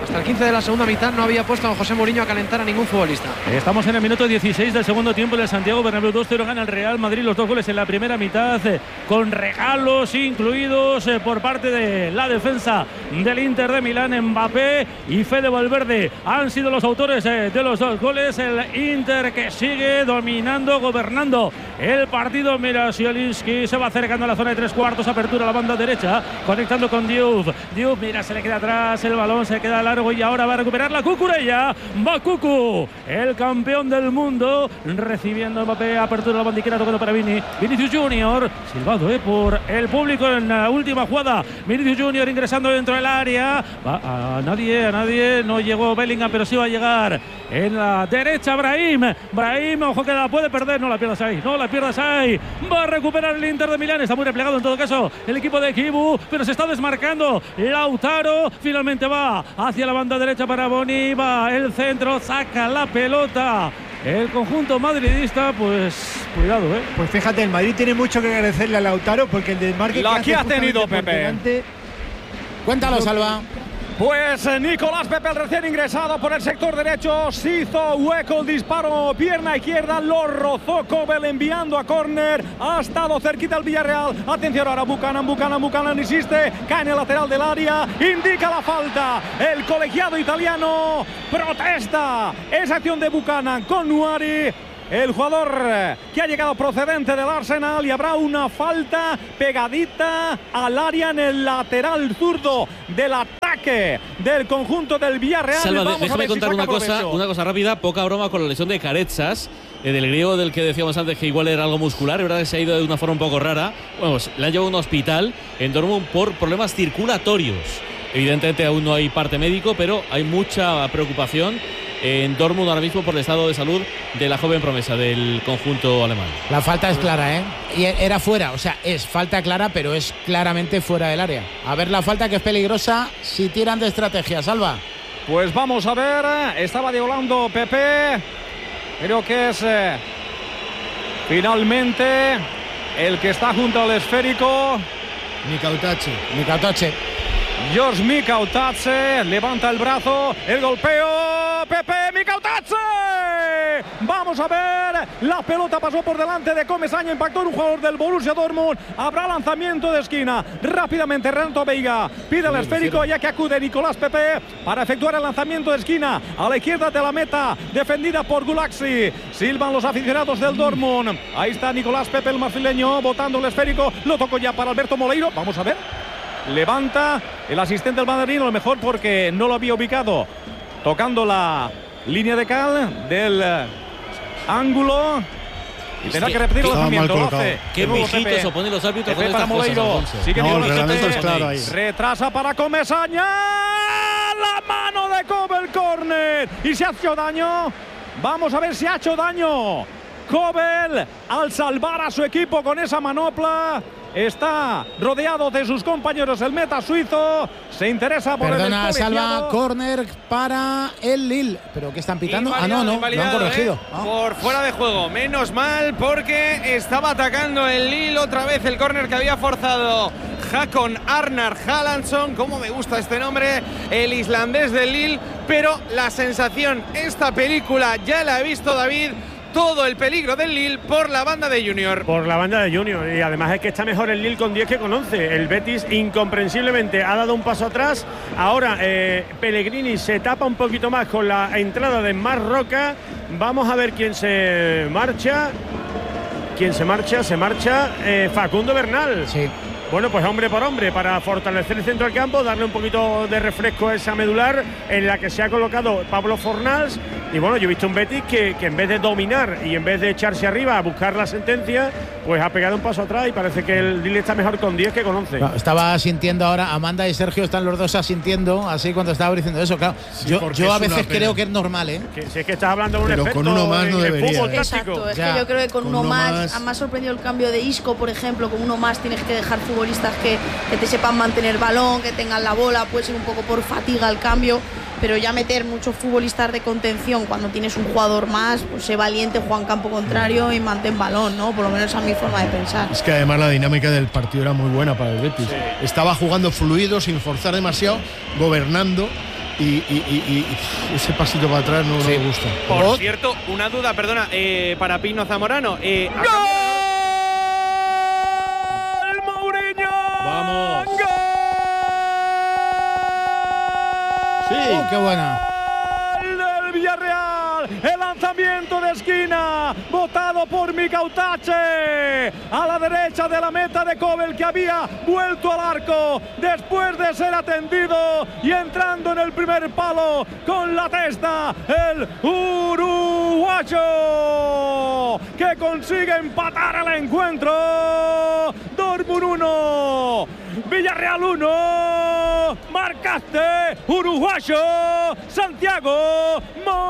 Hasta el quince de la segunda mitad no había puesto a José Mourinho a calentar a ningún futbolista. Estamos en el minuto dieciséis del segundo tiempo del Santiago Bernabéu. dos cero gana el Real Madrid, los dos goles en la primera mitad, eh, con regalos incluidos eh, por parte de la defensa del Inter de Milán. Mbappé y Fede Valverde han sido los autores eh, de los dos goles. El Inter que sigue dominando, gobernando el partido. Mira, Zielinski se va acercando a la zona de tres cuartos, apertura a la banda derecha, conectando con Diouf. Diouf, mira, se le queda atrás, el balón se queda largo y ahora va a recuperar la Cucurella. Va Cucu, el campeón del mundo, recibiendo Mbappé, apertura a la bandiquera, tocando para Vini. Vinicius Junior, silbado eh, por el público en la última jugada. Vinicius Junior ingresando dentro del área. Va a nadie, a nadie, no llegó Bellingham, pero sí va a llegar en la derecha Brahim. Brahim, ojo que la puede perder, no la pierdas ahí, no la pierdas ahí. Va a recuperar el Inter de Milán, está muy replegado en todo caso el equipo de Kibu, pero se está desmarcando Lautaro. Finalmente va hacia la banda derecha para Boni, va el centro, saca la pelota. El conjunto madridista, pues cuidado, ¿eh? Pues fíjate, el Madrid tiene mucho que agradecerle a Lautaro porque el desmarque la que que hace ha tenido Pepe. Delante, cuéntalo, Salva. Pues Nicolás Pepe, el recién ingresado por el sector derecho, se hizo hueco el disparo, pierna izquierda, lo rozó Kobel enviando a córner, ha estado cerquita el Villarreal. Atención ahora, Buchanan, Buchanan, Buchanan insiste, cae en el lateral del área, indica la falta, el colegiado italiano protesta, esa acción de Buchanan con Nuari, el jugador que ha llegado procedente del Arsenal, y habrá una falta pegadita al área en el lateral zurdo del ataque del conjunto del Villarreal. Salva, Vamos déjame a ver contar si una saca cosa, provecho. una cosa rápida, poca broma con la lesión de Caretsas, eh, del griego del que decíamos antes que igual era algo muscular, es verdad que se ha ido de una forma un poco rara. Bueno, pues le han llevado a un hospital en Dortmund por problemas circulatorios. Evidentemente aún no hay parte médico, pero hay mucha preocupación en Dortmund ahora mismo por el estado de salud de la joven promesa del conjunto alemán. La falta es clara, ¿eh? Y era fuera, o sea, es falta clara, pero es claramente fuera del área. A ver la falta, que es peligrosa si tiran de estrategia, Salva. Pues vamos a ver, estaba diabolando Pepe, creo que es eh, finalmente el que está junto al esférico. Mikautache. Mikautache. George Mikautache levanta el brazo, el golpeo, Pepe Mikautache. Vamos a ver, la pelota pasó por delante de Comesaña, impactó en un jugador del Borussia Dortmund. Habrá lanzamiento de esquina. Rápidamente Renato Veiga pide el esférico, ya que acude Nicolás Pepe para efectuar el lanzamiento de esquina a la izquierda de la meta, defendida por Gulaxi. Silban los aficionados del Dortmund. Ahí está Nicolás Pepe, el marfileño, botando el esférico. Lo tocó ya para Alberto Moleiro. Vamos a ver. Levanta el asistente del madrileño, a lo mejor porque no lo había ubicado, tocando la línea de cal del ángulo, y tendrá que repetir el lanzamiento. Lo hace. Qué De nuevo viejitos Pepe. se oponen los árbitros con Pepe para estas cosas, Moleiro. Alfonso. Sigue No, Nicolás el reglamento Pepe. es claro ahí. Retrasa para Comesaña. La mano de Kobel, córner. Y se ha hecho daño. Vamos a ver si ha hecho daño Kobel al salvar a su equipo con esa manopla. Está rodeado de sus compañeros el meta suizo. Se interesa por Perdona, el Salva, córner para el Lille. ¿Pero qué están pitando? Ah, no, no, lo han corregido. ¿eh? Ah. Por fuera de juego. Menos mal, porque estaba atacando el Lille otra vez el córner que había forzado Hakon Arnar Haalandsson. Cómo me gusta este nombre, el islandés del Lille. Pero la sensación, esta película ya la he visto, David. Todo el peligro del Lille por la banda de Junior. Por la banda de Junior. Y además es que está mejor el Lille con diez que con once. El Betis incomprensiblemente ha dado un paso atrás. Ahora eh, Pellegrini se tapa un poquito más con la entrada de Marc Roca. Vamos a ver quién se marcha. ¿Quién se marcha? Se marcha eh, Facundo Bernal. Sí. Bueno, pues hombre por hombre, para fortalecer el centro del campo, darle un poquito de refresco a esa medular en la que se ha colocado Pablo Fornals. Y bueno, yo he visto un Betis que, que en vez de dominar y en vez de echarse arriba a buscar la sentencia, pues ha pegado un paso atrás y parece que el Lille está mejor con diez que con once. No, estaba asintiendo ahora, Amanda y Sergio están los dos asintiendo, así cuando estaba diciendo eso, claro. Sí, yo yo a es una veces pena. creo que es normal, ¿eh? Que, si es que estás hablando de un Pero experto con uno más no en el debería, fútbol ¿eh? táctico. Exacto, es Ya. que yo creo que con, Con uno, uno más, más. me ha sorprendido el cambio de Isco, por ejemplo, con uno más tienes que dejar futbolistas que, que te sepan mantener balón, que tengan la bola, puede ser un poco por fatiga el cambio, pero ya meter muchos futbolistas de contención cuando tienes un jugador más, pues sé valiente, juega en campo contrario y mantén balón, ¿no? Por lo menos a mi forma de pensar. Es que además la dinámica del partido era muy buena para el Betis. Estaba jugando fluido, sin forzar demasiado, gobernando y, y, y, y ese pasito para atrás no, sí. no me gusta. Por ¿Oh? cierto, una duda, perdona, eh, para Pino Zamorano. Eh, ¡Gol! ¡Mourinho! ¡Vamos! ¡Gol! Sí, oh, qué buena. Del Villarreal, el lanzamiento de esquina, botado por Mikautache, a la derecha de la meta de Kobel, que había vuelto al arco después de ser atendido y entrando en el primer palo con la testa, el uruguayo, que consigue empatar el encuentro. Dortmund uno, Villarreal uno, marcaste uruguayo Santiago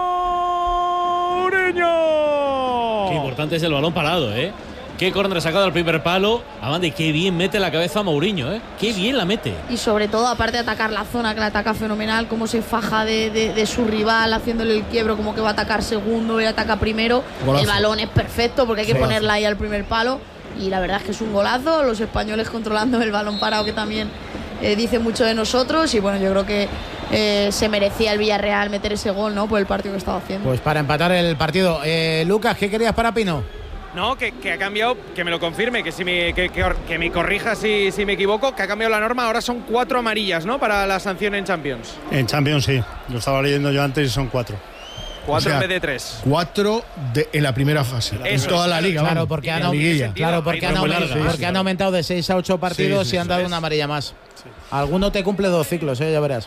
Mourinho. Qué importante es el balón parado, ¿eh? Qué córner sacado al primer palo. Amande, qué bien mete la cabeza Mourinho, ¿eh? Qué bien la mete. Y sobre todo, aparte de atacar la zona, que la ataca fenomenal, cómo se faja de, de, de su rival, haciéndole el quiebro, como que va a atacar segundo y ataca primero. Golazo. El balón es perfecto porque hay que Golazo. ponerla ahí al primer palo. Y la verdad es que es un golazo. Los españoles controlando el balón parado, que también eh, dice mucho de nosotros. Y bueno, yo creo que eh, se merecía el Villarreal meter ese gol, ¿no? Por el partido que estaba haciendo. Pues para empatar el partido. Eh, Lucas, ¿qué querías para Pino? No, que, que ha cambiado, que me lo confirme, que si me, que, que, que me corrija si, si me equivoco, que ha cambiado la norma, ahora son cuatro amarillas, ¿no? Para la sanción en Champions. En Champions sí, lo estaba leyendo yo antes y son cuatro. Cuatro o sea, en vez de tres. Cuatro de, en la primera fase. Eso, en toda la liga. Claro, vamos. porque, han, liguilla. claro, porque, han, aumentado, larga, porque sí, han aumentado de seis a ocho partidos sí, sí, y han dado una amarilla más. Sí. Alguno te cumple dos ciclos, ¿eh? Ya verás.